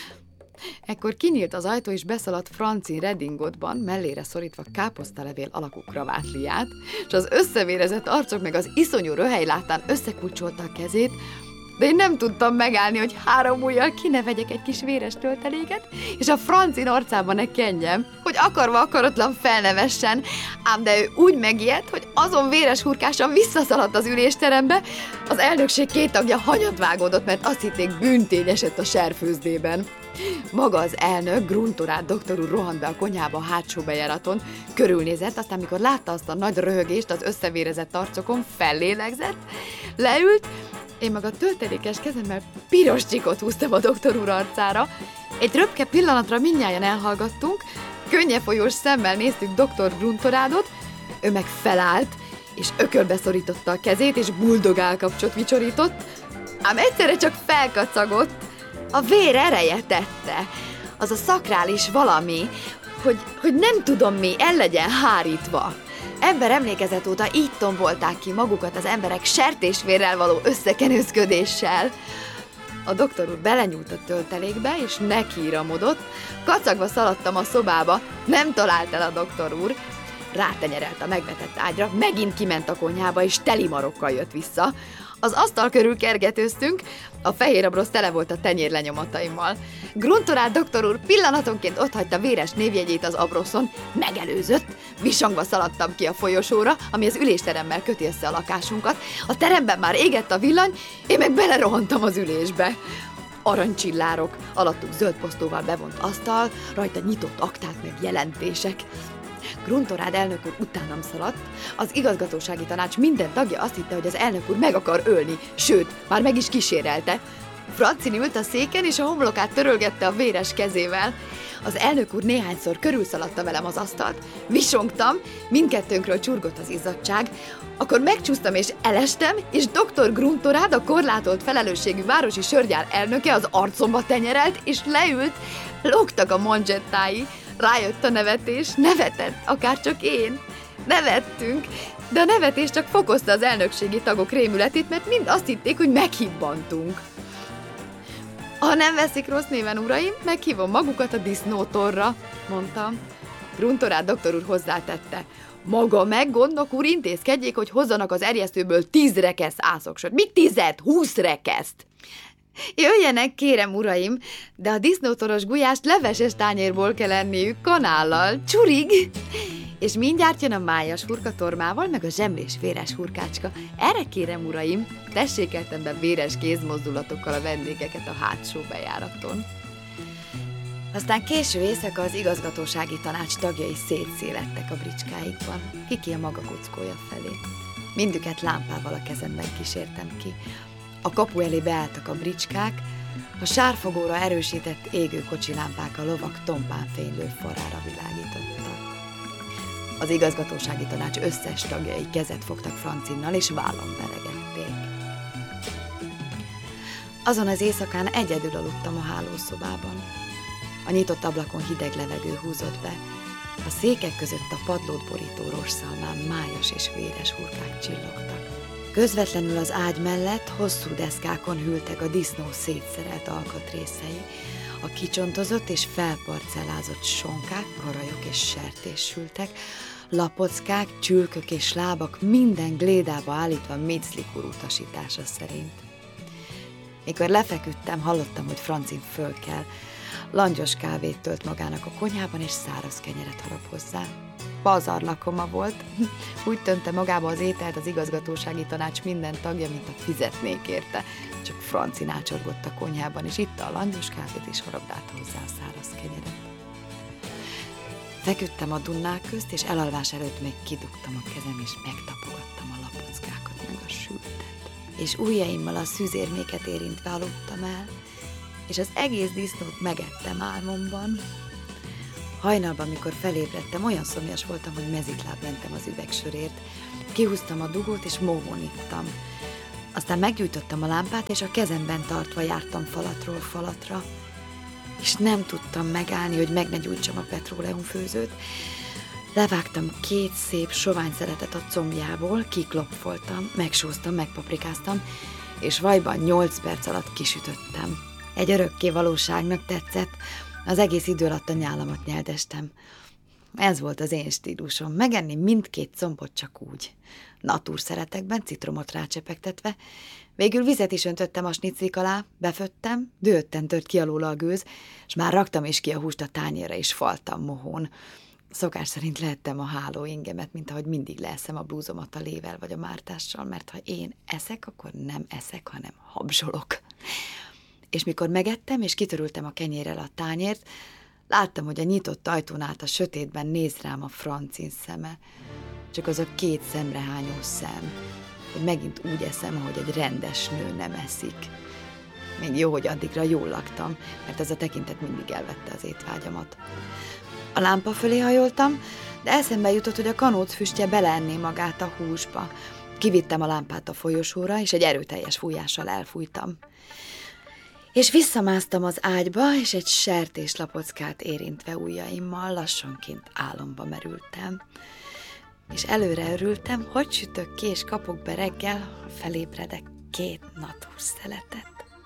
Ekkor kinyílt az ajtó, és beszaladt Francin redingotban, mellére szorítva káposztalevél alakú kravátliát, és az összevérezett arcok meg az iszonyú röhely láttán összekulcsolta a kezét, de én nem tudtam megállni, hogy 3 ujjal ki ne vegyek egy kis véres tölteléket, és a Francin arcába ne kenjem, hogy akarva akaratlan felnevessen, ám de ő úgy megijedt, hogy azon véres hurkásan visszaszaladt az ülésterembe, az elnökség 2 tagja hanyat vágódott, mert azt hitték, bűntény esett a serfőzdében. Maga az elnök, Gruntorát doktor úr rohant be a konyhába a hátsó bejáraton, körülnézett, aztán mikor látta azt a nagy röhögést az összevérezett arcokon, fellélegzett, leült, én meg a töltelékes kezemmel piros csikot húztam a doktor úr arcára. Egy röpke pillanatra mindnyájan elhallgattunk, könnyebb folyós szemmel néztük doktor Gruntorádot, Ő meg felállt, és ökölbe szorította a kezét, és buldog állkapcsot vicsorított, ám egyszerre csak felkacagott. A vér ereje tette. Az a szakrális valami, hogy nem tudom mi, el legyen hárítva. Ember emlékezet óta így tombolták ki magukat az emberek sertésvérrel való összekenőzködéssel. A doktor úr belenyúlt a töltelékbe, és nekiíramodott. Kacagva szaladtam a szobába, nem talált el a doktor úr. Rátenyerelt a megvetett ágyra, megint kiment a konyhába, és teli marokkal jött vissza. Az asztal körül kergetőztünk, a fehér abrosz tele volt a tenyér lenyomataimmal. Gruntorát doktor úr pillanatonként otthagyta véres névjegyét az abroszon, megelőzött, visangva szaladtam ki a folyosóra, ami az ülésteremmel köti össze a lakásunkat. A teremben már égett a villany, én meg belerohantam az ülésbe. Aranycsillárok, alattuk zöld posztóval bevont asztal, rajta nyitott akták meg jelentések. Gruntorád elnök úr utánam szaladt, az igazgatósági tanács minden tagja azt hitte, hogy az elnök úr meg akar ölni, sőt, már meg is kísérelte. Francin ült a széken, és a homlokát törölgette a véres kezével. Az elnök úr néhányszor körülszaladta velem az asztalt, visongtam, mindkettőnkről csurgott az izzadtság, akkor megcsúsztam és elestem, és dr. Gruntorád, a korlátolt felelősségű városi sörgyár elnöke az arcomba tenyerelt, és leült, lógtak a manzsettái. Rájött a nevetés, nevetett, akárcsak én. Nevettünk, de a nevetés csak fokozta az elnökségi tagok rémületét, mert mind azt hitték, hogy meghibbantunk. Ha nem veszik rossz néven, uraim, meghívom magukat a disznótorra, mondtam. Gruntorád doktor úr hozzátette. Maga meg, gondnok úr, intézkedjék, hogy hozzanak az erjesztőből 10 rekesz ászoksot. Mit 10? 20 rekeszt! Jöjjenek, kérem, uraim, de a disznótoros gulyást leveses tányérból kell enniük, kanállal, csurig! És mindjárt jön a májas hurkatormával, meg a zsemlés véres hurkácska. Erre kérem, uraim, tessékeltem be véres kézmozdulatokkal a vendégeket a hátsó bejáraton. Aztán késő éjszaka az igazgatósági tanács tagjai szétszélettek a bricskáikban, kiki a maga kuckója felé. Mindüket lámpával a kezemben kísértem ki. A kapu elé beálltak a bricskák, a sárfogóra erősített égő kocsilámpák a lovak tompán fénylő farára világítottak. Az igazgatósági tanács összes tagjai kezet fogtak Francinnal, és vállon veregették. Azon az éjszakán egyedül aludtam a hálószobában. A nyitott ablakon hideg levegő húzott be, a székek között a padlót borító rosszalmán májas és véres hurkák csillogtak. Közvetlenül az ágy mellett hosszú deszkákon hűltek a disznó szétszerelt alkatrészei, a kicsontozott és felparcellázott sonkák, karajok és sertés sültek, lapockák, csülkök és lábak minden glédába állítva Miclik úr utasítása szerint. Mikor lefeküdtem, hallottam, hogy Francin fölkel. Langyos kávét tölt magának a konyhában, és száraz kenyeret harap hozzá. Pazarlakoma volt, úgy tönte magába az ételt az igazgatósági tanács minden tagja, mint a fizetnék érte. Csak Franci nácsorgott a konyhában, és itta a langyos kávét, és harabdálta hozzá a száraz kenyeret. Feküdtem a dunnák közt, és elalvás előtt még kidugtam a kezem, és megtapogattam a lapockákat, meg a sültet. És ujjaimmal a szűzérméket érintve aludtam el, és az egész disznót megettem álmomban. Hajnalban, mikor felébredtem, olyan szomjas voltam, hogy mezitláb mentem az üvegsörért. Kihúztam a dugót, és mohón ittam. Aztán meggyújtottam a lámpát, és a kezemben tartva jártam falatról falatra. És nem tudtam megállni, hogy meg ne gyújtsam a petróleumfőzőt. Levágtam 2 szép sovány szeletet a combjából, kiklopfoltam, megsóztam, megpaprikáztam, és vajban 8 perc alatt kisütöttem. Egy örökké valóságnak tetszett, az egész idő alatt a nyálamat nyeldestem. Ez volt az én stílusom, megenni mindkét combot csak úgy. Natúrszeretekben, citromot rácsepegtetve. Végül vizet is öntöttem a sniclik alá, beföttem, dühötten tört ki alóla a gőz, és már raktam is ki a húst a tányérra, és faltam mohón. Szokás szerint lehettem a hálóingemet, mint ahogy mindig leeszem a blúzomat a lével vagy a mártással, mert ha én eszek, akkor nem eszek, hanem habzsolok. És mikor megettem, és kitörültem a kenyérrel a tányért, láttam, hogy a nyitott ajtón át a sötétben néz rám a Francin szeme. Csak az a 2 szemrehányó szem, hogy megint úgy eszem, ahogy egy rendes nő nem eszik. Még jó, hogy addigra jól laktam, mert ez a tekintet mindig elvette az étvágyamat. A lámpa fölé hajoltam, de eszembe jutott, hogy a kanóc füstje beleenné magát a húsba. Kivittem a lámpát a folyosóra, és egy erőteljes fújással elfújtam. És visszamásztam az ágyba, és egy sertéslapockát érintve ujjaimmal lassanként álomba merültem. És előre örültem, hogy sütök ki, és kapok be reggel, ha felébredek 2 nadhús-szeletet.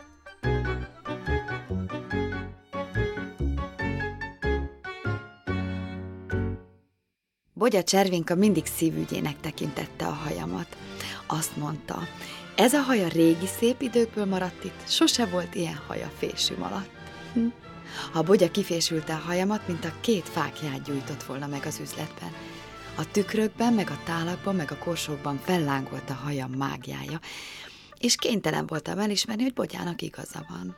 Bogya Cservinka mindig szívügyének tekintette a hajamat. Azt mondta, ez a haja régi szép időkből maradt itt, sose volt ilyen haja fésüm alatt. A Bogya kifésülte a hajamat, mint a 2 fáklyát gyújtott volna meg az üzletben. A tükrökben, meg a tálakban, meg a korsókban fellángolt a hajam mágiája, és kénytelen voltam elismerni, hogy Bogyának igaza van.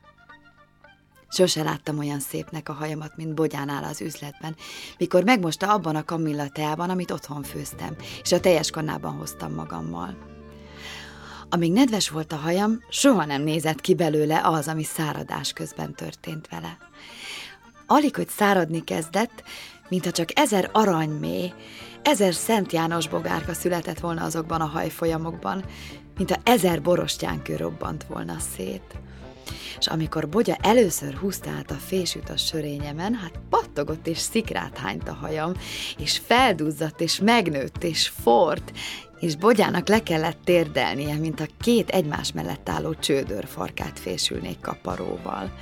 Sose láttam olyan szépnek a hajamat, mint Bogyánál az üzletben, mikor megmosta abban a kamilla teában, amit otthon főztem, és a teljes kannában hoztam magammal. Amíg nedves volt a hajam, soha nem nézett ki belőle az, ami száradás közben történt vele. Alig, hogy száradni kezdett, mintha csak 1000 aranyméh, 1000 Szent János bogárka született volna azokban a hajfolyamokban, mintha 1000 borostyánkő robbant volna szét. És amikor Bogya először húzta át a fésűt a sörényemen, hát pattogott és szikrát hányt a hajam, és felduzzadt, és megnőtt, és forrt, és Bogyának le kellett térdelnie, mint a 2 egymás mellett álló csődörfarkát fésülnék kaparóval.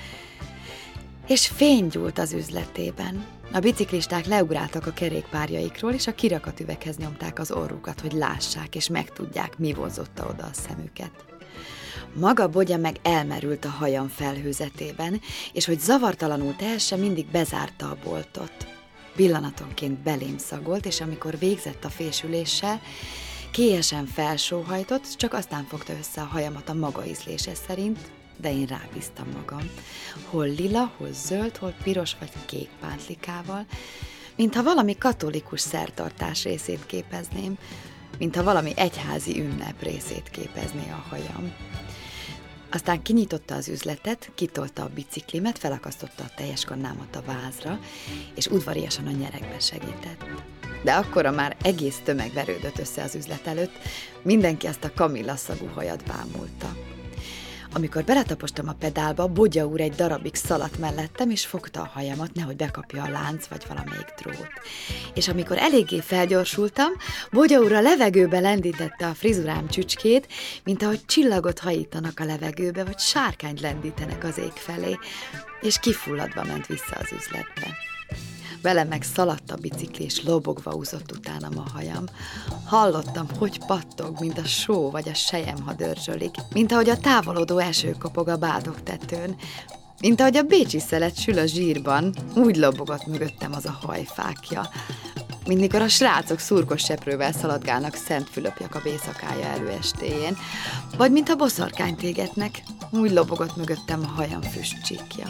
És fény gyúlt az üzletében. A biciklisták leugráltak a kerékpárjaikról, és a kirakatüveghez nyomták az orrukat, hogy lássák, és megtudják, mi vonzotta oda a szemüket. Maga Bogya meg elmerült a hajam felhőzetében, és hogy zavartalanul tehesse, mindig bezárta a boltot. Pillanatonként belém szagolt, és amikor végzett a fésüléssel, kélyesen felsóhajtott, csak aztán fogta össze a hajamat a maga ízlése szerint, de én rábíztam magam. Hol lila, hol zöld, hol piros vagy kék pántlikával, mintha valami katolikus szertartás részét képezném, mintha valami egyházi ünnep részét képezné a hajam. Aztán kinyitotta az üzletet, kitolta a biciklimet, felakasztotta a teljes kannámat a vázra, és udvariasan a nyeregbe segített. De akkora már egész tömeg verődött össze az üzlet előtt, mindenki azt a kamillaszagú hajat bámulta. Amikor beletapostam a pedálba, Bogya úr egy darabig szaladt mellettem, és fogta a hajamat, nehogy bekapja a lánc vagy valamelyik drót. És amikor eléggé felgyorsultam, Bogya úr a levegőbe lendítette a frizurám csücskét, mint ahogy csillagot hajítanak a levegőbe, vagy sárkányt lendítenek az ég felé, és kifulladva ment vissza az üzletbe. Velem meg szaladt a bicikli, és lobogva úszott utánam a hajam. Hallottam, hogy pattog, mint a só vagy a sejem, ha dörzsölik, mint ahogy a távolodó eső kopog a bádogtetőn, mint ahogy a bécsi szelet sül a zsírban, úgy lobogott mögöttem az a hajfákja. Mint mikor a srácok szurkos seprővel szaladgálnak Szent Fülöp Jakab éjszakája előestéjén, vagy mint a boszorkányt égetnek, úgy lobogott mögöttem a hajam füstcsíkja.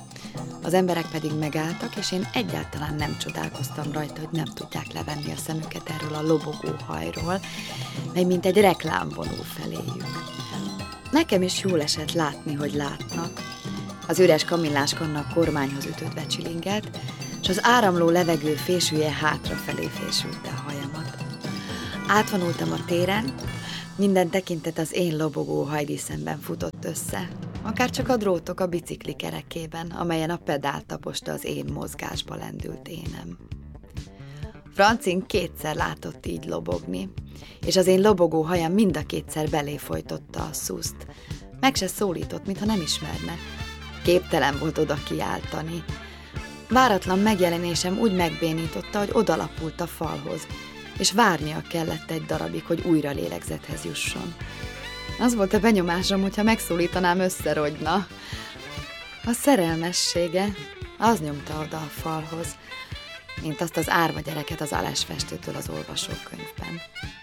Az emberek pedig megálltak, és én egyáltalán nem csodálkoztam rajta, hogy nem tudják levenni a szemüket erről a lobogó hajról, mely mint egy reklám vonul feléjük. Nekem is jól esett látni, hogy látnak. Az üres kamillás kanna a kormányhoz ütődve csilingelt, és az áramló levegő fésülye hátrafelé fésülte a hajamat. Átvonultam a téren, minden tekintet az én lobogó hajdíszemben futott össze, akár csak a drótok a bicikli kerekében, amelyen a pedál taposta az én mozgásba lendült énem. Francin 2-szer látott így lobogni, és az én lobogó hajam mind a 2-szer belé folytotta a szuszt. Meg se szólított, mintha nem ismerne. Képtelen volt oda kiáltani. Váratlan megjelenésem úgy megbénította, hogy odalapult a falhoz, és várnia kellett egy darabig, hogy újra lélegzethez jusson. Az volt a benyomásom, hogyha megszólítanám, összerogyna. A szerelmessége, az nyomta oda a falhoz, mint azt az árva gyereket az alásfestőtől az olvasókönyvben.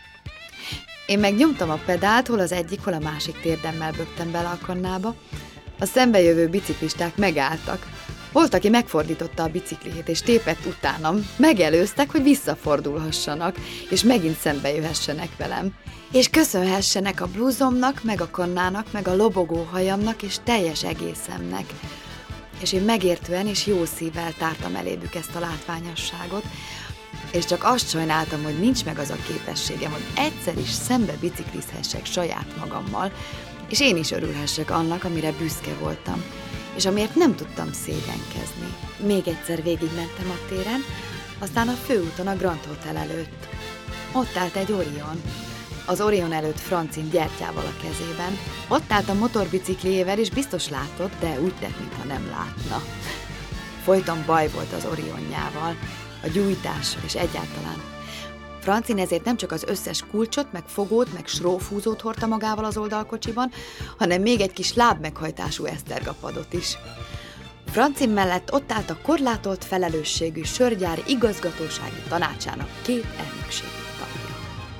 Én megnyomtam a pedált, hol az egyik, hol a másik térdemmel bögtem bele a kannába. A szembejövő biciklisták megálltak. Volt, aki megfordította a bicikliét, és tépett utánam. Megelőztek, hogy visszafordulhassanak, és megint szembe jöhessenek velem. És köszönhessenek a blúzomnak, meg a kannának, meg a lobogó hajamnak, és teljes egészemnek. És én megértően és jó szívvel tártam elédük ezt a látványosságot, És csak azt sajnáltam, hogy nincs meg az a képességem, hogy egyszer is szembe biciklizhessek saját magammal, és én is örülhessek annak, amire büszke voltam, és amiért nem tudtam szégyenkezni. Még egyszer végigmentem a téren, aztán a főúton a Grand Hotel előtt. Ott állt egy Orion. Az Orion előtt Francin gyertyával a kezében. Ott állt a motorbicikliével, és biztos látott, de úgy tett, mintha nem látna. Folyton baj volt az Orionjával, a gyújtással és egyáltalán. Francin ezért nem csak az összes kulcsot, meg fogót, meg srófúzót hordta magával az oldalkocsiban, hanem még egy kis lábmeghajtású esztergapadot is. Francin mellett ott állt a korlátolt felelősségű sörgyár igazgatósági tanácsának 2 elnökségi tagja.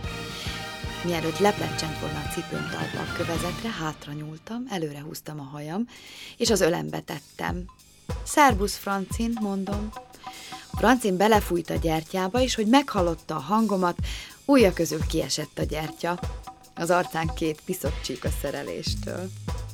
Mielőtt leplencsent volna a cipőm talpa a kövezetre, hátra nyúltam, előre húztam a hajam, és az ölembe tettem. Szerbusz, Francin, mondom. Francin belefújt a gyertyába, és hogy meghallotta a hangomat, ujja közül kiesett a gyertya. Az arcán 2 piszok csík a szereléstől.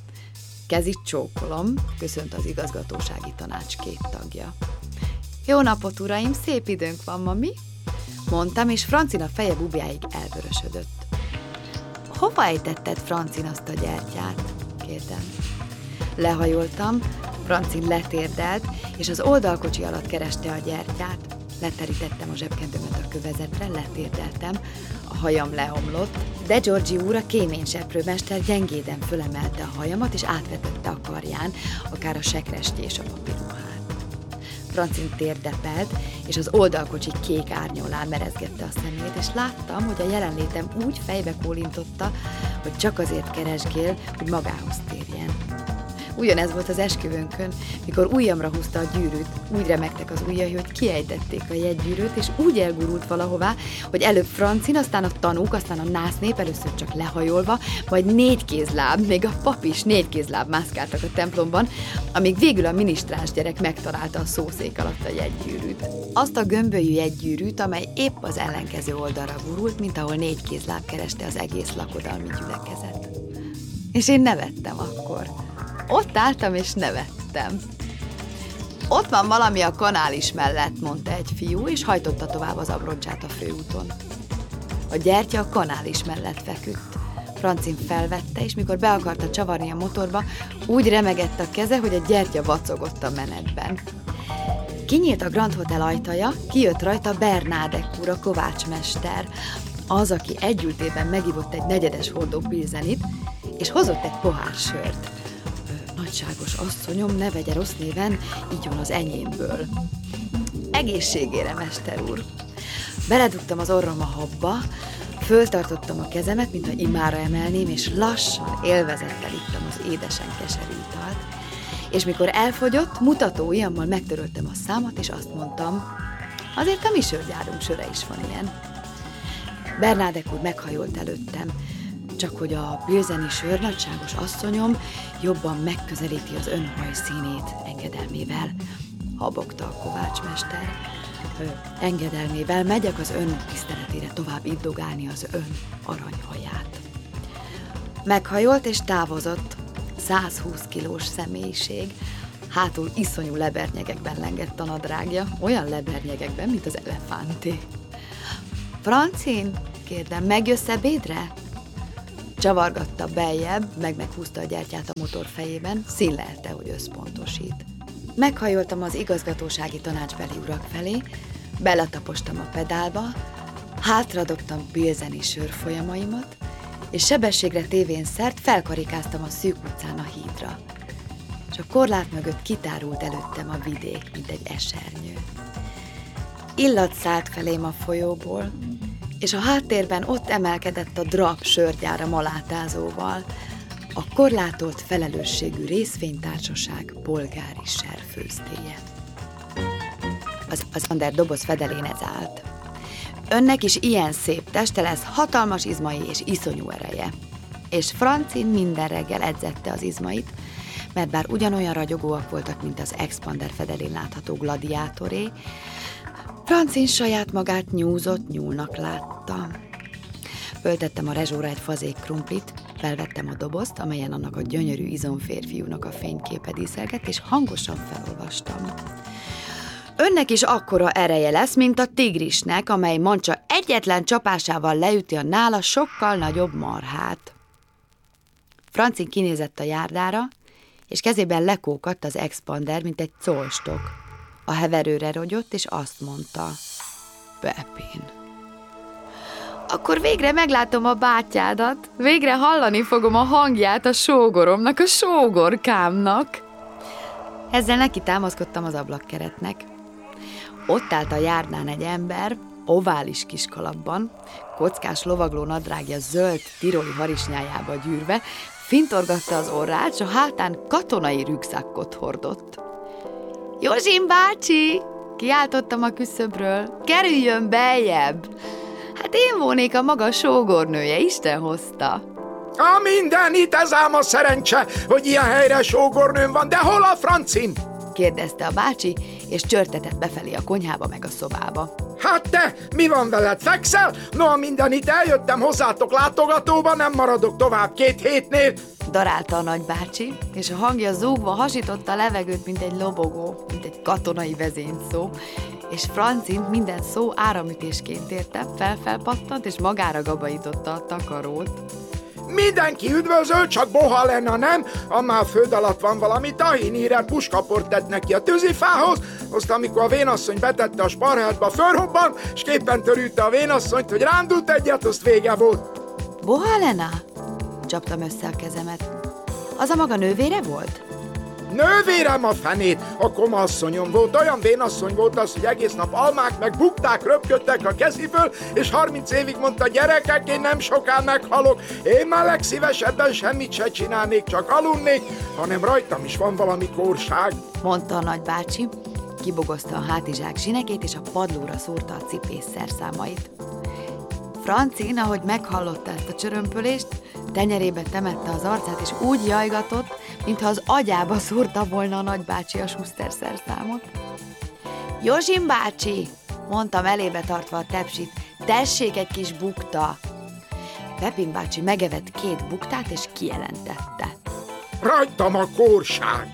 Kezit csókolom, köszönt az igazgatósági tanács 2 tagja. Jó napot, uraim, szép időnk van ma, mi? Mondtam, és Francin a feje bubjáig elvörösödött. Hova ejtetted, Francin, azt a gyertyát? Kérdem. Lehajoltam, Francin letérdelt, és az oldalkocsi alatt kereste a gyertyát. Leterítettem a zsebkendőmet a kövezetre, letérdeltem, a hajam leomlott, de Georgi úr, a kéményseprőmester gyengéden fölemelte a hajamat, és átvetette a karján, akár a sekrestye és a papíruhát. Francin térdepelt, és az oldalkocsi kék árnyolán merezgette a szemét, és láttam, hogy a jelenlétem úgy fejbe kólintotta, hogy csak azért keresgél, hogy magához térjen. Ugyanez volt az esküvőnkön, mikor ujjamra húzta a gyűrűt, úgy remegtek az ujjai, hogy kiejtették a jegygyűrűt, és úgy elgurult valahová, hogy előbb Francin, aztán a tanúk, aztán a násznép, először csak lehajolva, majd 4 kézláb, még a pap is 4 kézláb mászkáltak a templomban, amíg végül a minisztráns gyerek megtalálta a szószék alatt a jegygyűrűt. Azt a gömbölyű jegygyűrűt, amely épp az ellenkező oldalra gurult, mint ahol 4 kézláb kereste az egész lakodalmi gyülekezet. És én nevettem akkor. Ott álltam és nevettem. Ott van valami a kanális mellett, mondta egy fiú, és hajtotta tovább az abroncsát a főúton. A gyertya a kanális mellett feküdt. Francin felvette, és mikor be akarta csavarni a motorba, úgy remegett a keze, hogy a gyertya vacogott a menetben. Kinyílt a Grand Hotel ajtaja, kijött rajta Bernádek úr, a kovácsmester, az, aki együltében megivott egy 4 hordó pilzenit, és hozott egy pohár sört. Nagyságos asszonyom, ne vegye rossz néven, így van az enyémből. Egészségére, mester úr! Beledugtam az orrom a habba, föltartottam a kezemet, mintha imára emelném, és lassan, élvezettel ittam az édesen keserű italt, és mikor elfogyott, mutató ujjammal megtöröltem a számat, és azt mondtam, azért a mi sörgyárunk söre is van ilyen. Bernádek úr meghajolt előttem, csak hogy a pilzeni sör, nagyságos asszonyom, jobban megközelíti az ön hajszínét engedelmével, habogta a kovácsmester. Engedelmével megyek az ön tiszteletére tovább iddogálni az ön aranyhaját. Meghajolt és távozott, 120 kilós személyiség, hátul iszonyú lebernyegekben lengett a nadrágja, olyan lebernyegekben, mint az elefánté. Francin, kérdem, megjössz ebédre? Csavargatta beljebb, meghúzta a gyertyát a motor fejében, színlelte, hogy összpontosít. Meghajoltam az igazgatósági tanácsbeli urak felé, beletapostam a pedálba, hátradobtam pilzeni sörfolyamaimat, és sebességre tévén szert felkarikáztam a szűk utcán a hídra. És a korlát mögött kitárult előttem a vidék, mint egy esernyő. Illat szállt felém a folyóból, és a háttérben ott emelkedett a Drap sörgyára malátázóval, a korlátolt felelősségű részvénytársaság polgári serfőzdéje. Az Ander doboz fedelén ez állt. Önnek is ilyen szép teste lesz, hatalmas izmai és iszonyú ereje. És Francin minden reggel edzette az izmait, mert bár ugyanolyan ragyogóak voltak, mint az Expander fedelén látható gladiátoré, Francin saját magát nyúzott nyúlnak látta. Föltettem a rezsóra egy fazék krumplit, felvettem a dobozt, amelyen annak a gyönyörű izomférfiúnak a fényképe díszelgett, és hangosan felolvastam. Önnek is akkora ereje lesz, mint a tigrisnek, amely mancsa egyetlen csapásával leüti a nála sokkal nagyobb marhát. Francin kinézett a járdára, és kezében lekókadt az expander, mint egy colstok. A heverőre rogyott, és azt mondta: Pepin. Akkor végre meglátom a bátyádat, végre hallani fogom a hangját a sógoromnak, a sógorkámnak. Ezzel neki támaszkodtam az ablakkeretnek. Ott állt a járdán egy ember, ovális kiskalapban, kockás lovagló nadrágja zöld tiroli harisnyájába gyűrve, fintorgatta az orrát, s a hátán katonai rükszakkot hordott. Józsim bácsi! Kiáltottam a küszöbről. Kerüljön beljebb! Hát én volnék a maga sógornője, Isten hozta. A mindenit, ez ám a szerencse, hogy ilyen helyre sógornőm van, de hol a Francin? Kérdezte a bácsi, és csörtetett befelé a konyhába meg a szobába. Hát te, mi van veled, fekszel? No, a mindenit, eljöttem hozzátok látogatóba, nem maradok tovább 2 hétnél. Darálta a nagybácsi, és a hangja zúgva hasította a levegőt, mint egy lobogó, mint egy katonai vezényszó, és Francint minden szó áramütésként érte, felpattant, és magára gabajította a takarót. Mindenki üdvözöl, csak Boha lenne, nem? Ammá a föld alatt van valami tahinírert puskaport tett neki a tűzifához, azt amikor a vénasszony betette a sparhátba, fölrobban, és képpen törülte a vénasszonyt, hogy rándult egyet, azt vége volt. Boha Lena? Csaptam össze a kezemet. Az a maga nővére volt? Nővérem a fenét, a koma asszonyom volt, olyan vénasszony volt az, hogy egész nap almák meg bukták, röpködtek a keziből, és 30 évig mondta: gyerekek, én nem soká meghalok, én már legszívesebben semmit se csinálnék, csak aludnék, hanem rajtam is van valami kórság. Mondta a nagybácsi, kibogozta a hátizsák zsinekét, és a padlóra szórta a cipész szerszámait. Francin, ahogy meghallotta ezt a csörömpölést, tenyerébe temette az arcát, és úgy jajgatott, mintha az agyába szúrta volna a nagybácsi a Schuster szerszámot. Józsim bácsi, mondtam elébe tartva a tepsit, tessék egy kis bukta. Pepin bácsi megevett 2 buktát, és kijelentette: Rajtam a kórság.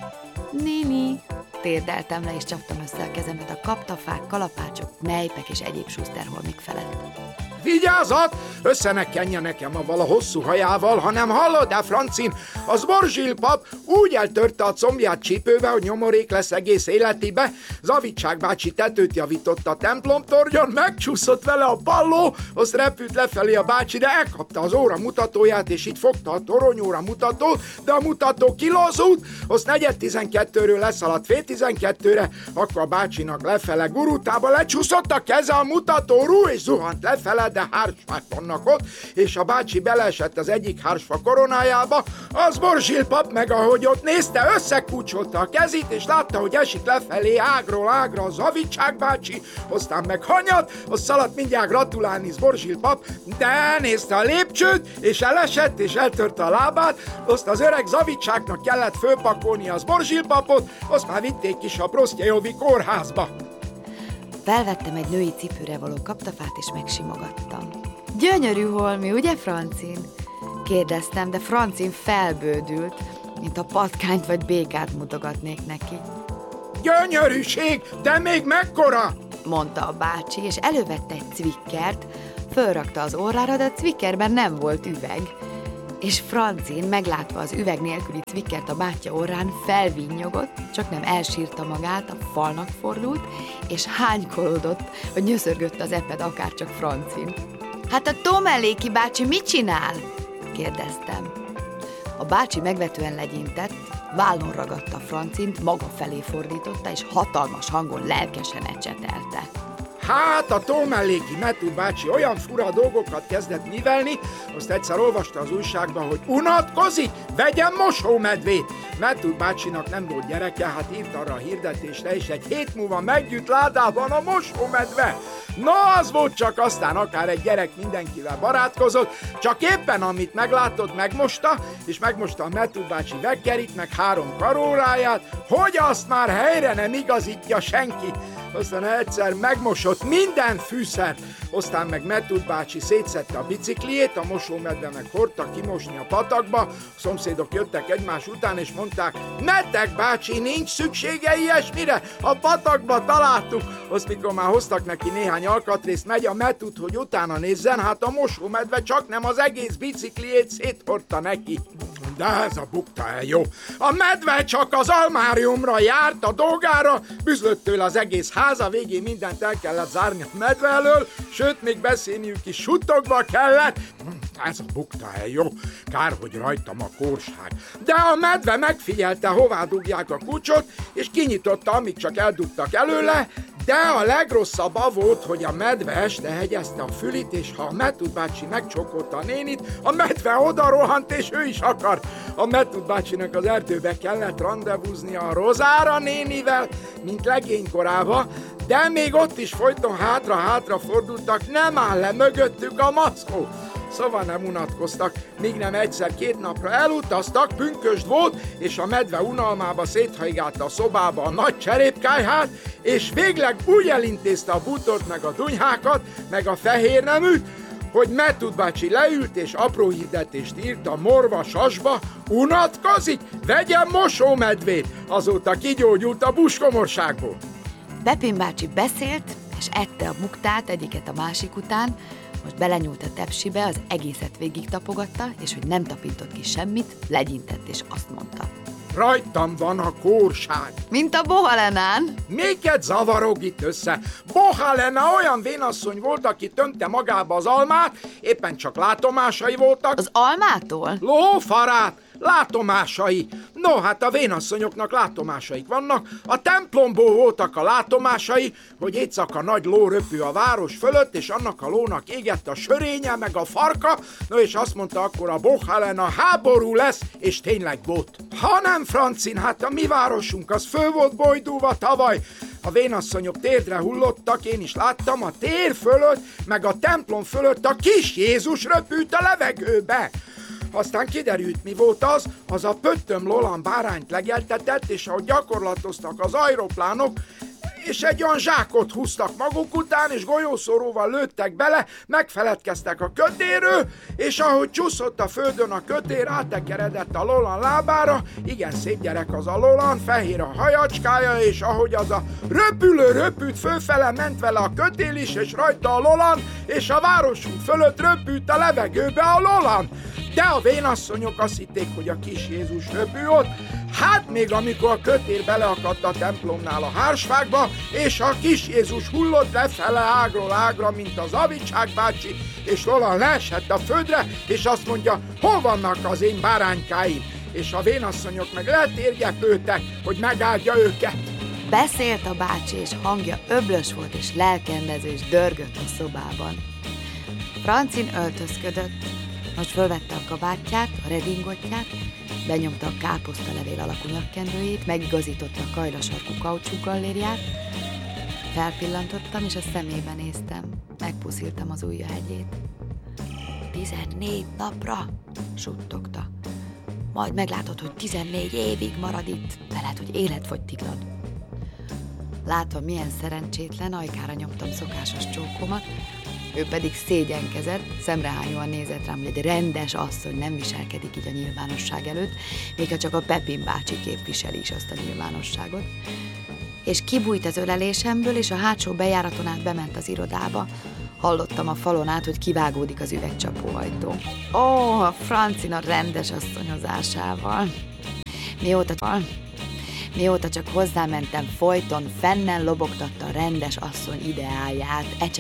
Nini, térdeltem le, és csaptam össze a kezemet a kaptafák, kalapácsok, nejpek és egyéb Schusterholmik felett. Vigyázat! Össze ne kenje nekem avval a hosszú hajával, hanem hallod-e, Francin? Az Borzsil pap úgy eltörte a combját csípőbe, hogy nyomorék lesz egész életébe. Zavicsák bácsi tetőt javította a templomtornyon, megcsúszott vele a palló, azt repült lefelé a bácsi, de elkapta az óra mutatóját, és így fogta a toronyóra mutatót, de a mutató kilazult, azt 4:12-ről leszaladt 12:30-re, akkor a bácsinak lefele gurutába lecsúszott a keze a mutatórú, és zuhant lefele, de hársfák vannak ott, és a bácsi beleesett az egyik hársfa koronájába, az Borzsil pap meg ahogy ott nézte, összekúcsolta a kezét, és látta, hogy esik lefelé ágról ágra a Zavicsák bácsi, aztán meg hanyat, azt szaladt mindjárt gratulálni Borzsil pap, de nézte a lépcsőt, és elesett, és eltörte a lábát, azt az öreg Zavicsáknak kellett fölpakolni az Borzsil papot, azt már vitték is a Prosztyejovi kórházba. Felvettem egy női cipőre való kaptafát, és megsimogattam. Gyönyörű holmi, ugye, Francin? Kérdeztem, de Francin felbődült, mint a patkányt vagy békát mutogatnék neki. Gyönyörűség, de még mekkora? Mondta a bácsi, és elővette egy cvikkert, fölrakta az orrára, de a cvikkerben nem volt üveg. És Francin, meglátva az üveg nélküli cvikkert a bátyja orrán, felvinnyogott, csak nem elsírta magát, a falnak fordult, és hánykolódott, hogy nyöszörgött az eped akárcsak Francin. Hát a Tomelléki bácsi mit csinál? Kérdeztem. A bácsi megvetően legyintett, vállon ragadta Francint, maga felé fordította, és hatalmas hangon lelkesen ecsetelte. Hát a Tomelléki Metú bácsi olyan fura dolgokat kezdett művelni, azt egyszer olvasta az újságban, hogy unatkozik, vegyen mosómedvét. Metú bácsinak nem volt gyereke, hát írt arra a hirdetésre, és egy hét múlva meggyűjt ládában a mosómedve. No, az volt csak, aztán akár egy gyerek mindenkivel barátkozott, csak éppen amit meglátott, megmosta, és megmosta a Method bácsi vekkerit, meg 3 karóráját, hogy azt már helyre nem igazítja senki. Aztán egyszer megmosott minden fűszert, aztán meg Method bácsi szétszedte a bicikliét, a mosómedve meg hordta kimosni a patakba, a szomszédok jöttek egymás után, és mondták, Metek bácsi, nincs szüksége ilyesmire, a patakba találtuk. Azt mikor már hoztak neki néhány alkatrészt, megy a Method, hogy utána nézzen, hát a mosómedve csak nem az egész bicikliét széthordta neki. De ez a bukta el jó. A medve csak az almáriumra járt a dolgára, büzlött tőle az egész ház, a végén mindent el kellett zárni a medve elől, sőt, még beszélniük is suttogva kellett. Ez a bukta el jó. Kár, hogy rajtam a kórság. De a medve megfigyelte, hová dugják a kucsot, és kinyitotta, amíg csak eldugtak előle, de a legrosszabb volt, hogy a medve este hegyezte a fülit, és ha a Method bácsi megcsókolta a nénit, a medve oda rohant, és ő is akart. A Method bácsinak az erdőbe kellett randevúznia a Rozára nénivel, mint legénykorába, de még ott is folyton hátra-hátra fordultak, nem áll le mögöttük a mackó. Szóval nem unatkoztak, míg nem egyszer 2 napra elutaztak, pünkösd volt, és a medve unalmába széthajgálta a szobába a nagy cserépkályhát, és végleg úgy elintézte a bútort, meg a dunyhákat, meg a fehér neműt, hogy Method bácsi leült és apró hirdetést írt a morva sasba, unatkozik, vegyen mosómedvét, azóta kigyógyult a buskomorságból. Pepin bácsi beszélt, és ette a muktát egyiket a másik után, most belenyúlt a tepsibe, az egészet végig tapogatta, és hogy nem tapintott ki semmit, legyintett, és azt mondta. Rajtam van a kórság. Mint a Bohalenán. Miket zavarog itt össze? Bohalena olyan vénasszony volt, aki tömte magába az almát, éppen csak látomásai voltak. Az almától? Lófarát! Látomásai! No, hát a vénasszonyoknak látomásaik vannak, a templomból voltak a látomásai, hogy éjszaka nagy ló röpül a város fölött, és annak a lónak égett a sörénye, meg a farka, no és azt mondta akkor a Bohalena, háború lesz, és tényleg volt. Ha nem, Francin, hát a mi városunk az föl volt bojdulva tavaly, a vénasszonyok térdre hullottak, én is láttam, a tér fölött, meg a templom fölött a kis Jézus röpült a levegőbe. Aztán kiderült, mi volt az a pöttöm Lolan bárányt legeltetett, és ahogy gyakorlatoztak az aeroplánok, és egy olyan zsákot húztak maguk után, és golyószoróval lőttek bele, megfeledkeztek a kötérről, és ahogy csúszott a földön a kötér, áttekeredett a Lolan lábára, igen szép gyerek az a Lolan, fehér a hajacskája, és ahogy az a röpülő röpült, fölfele ment vele a kötél is, és rajta a Lolan, és a városunk fölött röpült a levegőbe a Lolan. De a vénasszonyok azt hitték, hogy a kis Jézus röpül ott, hát még amikor a kötér beleakadt a templomnál a hársfákba, és a kis Jézus hullott lefele ágról ágra, mint az Avicsák bácsi, és Lolan leesett a földre, és azt mondja, hol vannak az én báránykáim? És a vénasszonyok meg letérgepültek, hogy megáldja őket. Beszélt a bácsi, és hangja öblös volt, és lelkendező, és dörgött a szobában. Francin öltözködött. Most fölvette a kabátját, a redingotját, benyomta a káposztalevél alakú nyakkendőjét, megigazította a kajlasarkú kaucsú gallériát, felpillantottam, és a szemébe néztem, megpusziltam az ujjahegyét. 14 napra, suttogta. Majd meglátod, hogy 14 évig marad itt, de lehet, hogy életfogytiglad. Látva, milyen szerencsétlen, ajkára nyomtam szokásos csókomat, ő pedig szégyenkezett, szemrehányóan nézett rám, hogy egy rendes asszony nem viselkedik így a nyilvánosság előtt, még ha csak a Pepin bácsi képviseli is azt a nyilvánosságot. És kibújt az ölelésemből, és a hátsó bejáraton át bement az irodába. Hallottam a falon át, hogy kivágódik az üvegcsapóajtó. Ó, a Francina rendes asszonyozásával. Mióta csak hozzámentem, folyton fennen lobogtatta a rendes asszony ideáját,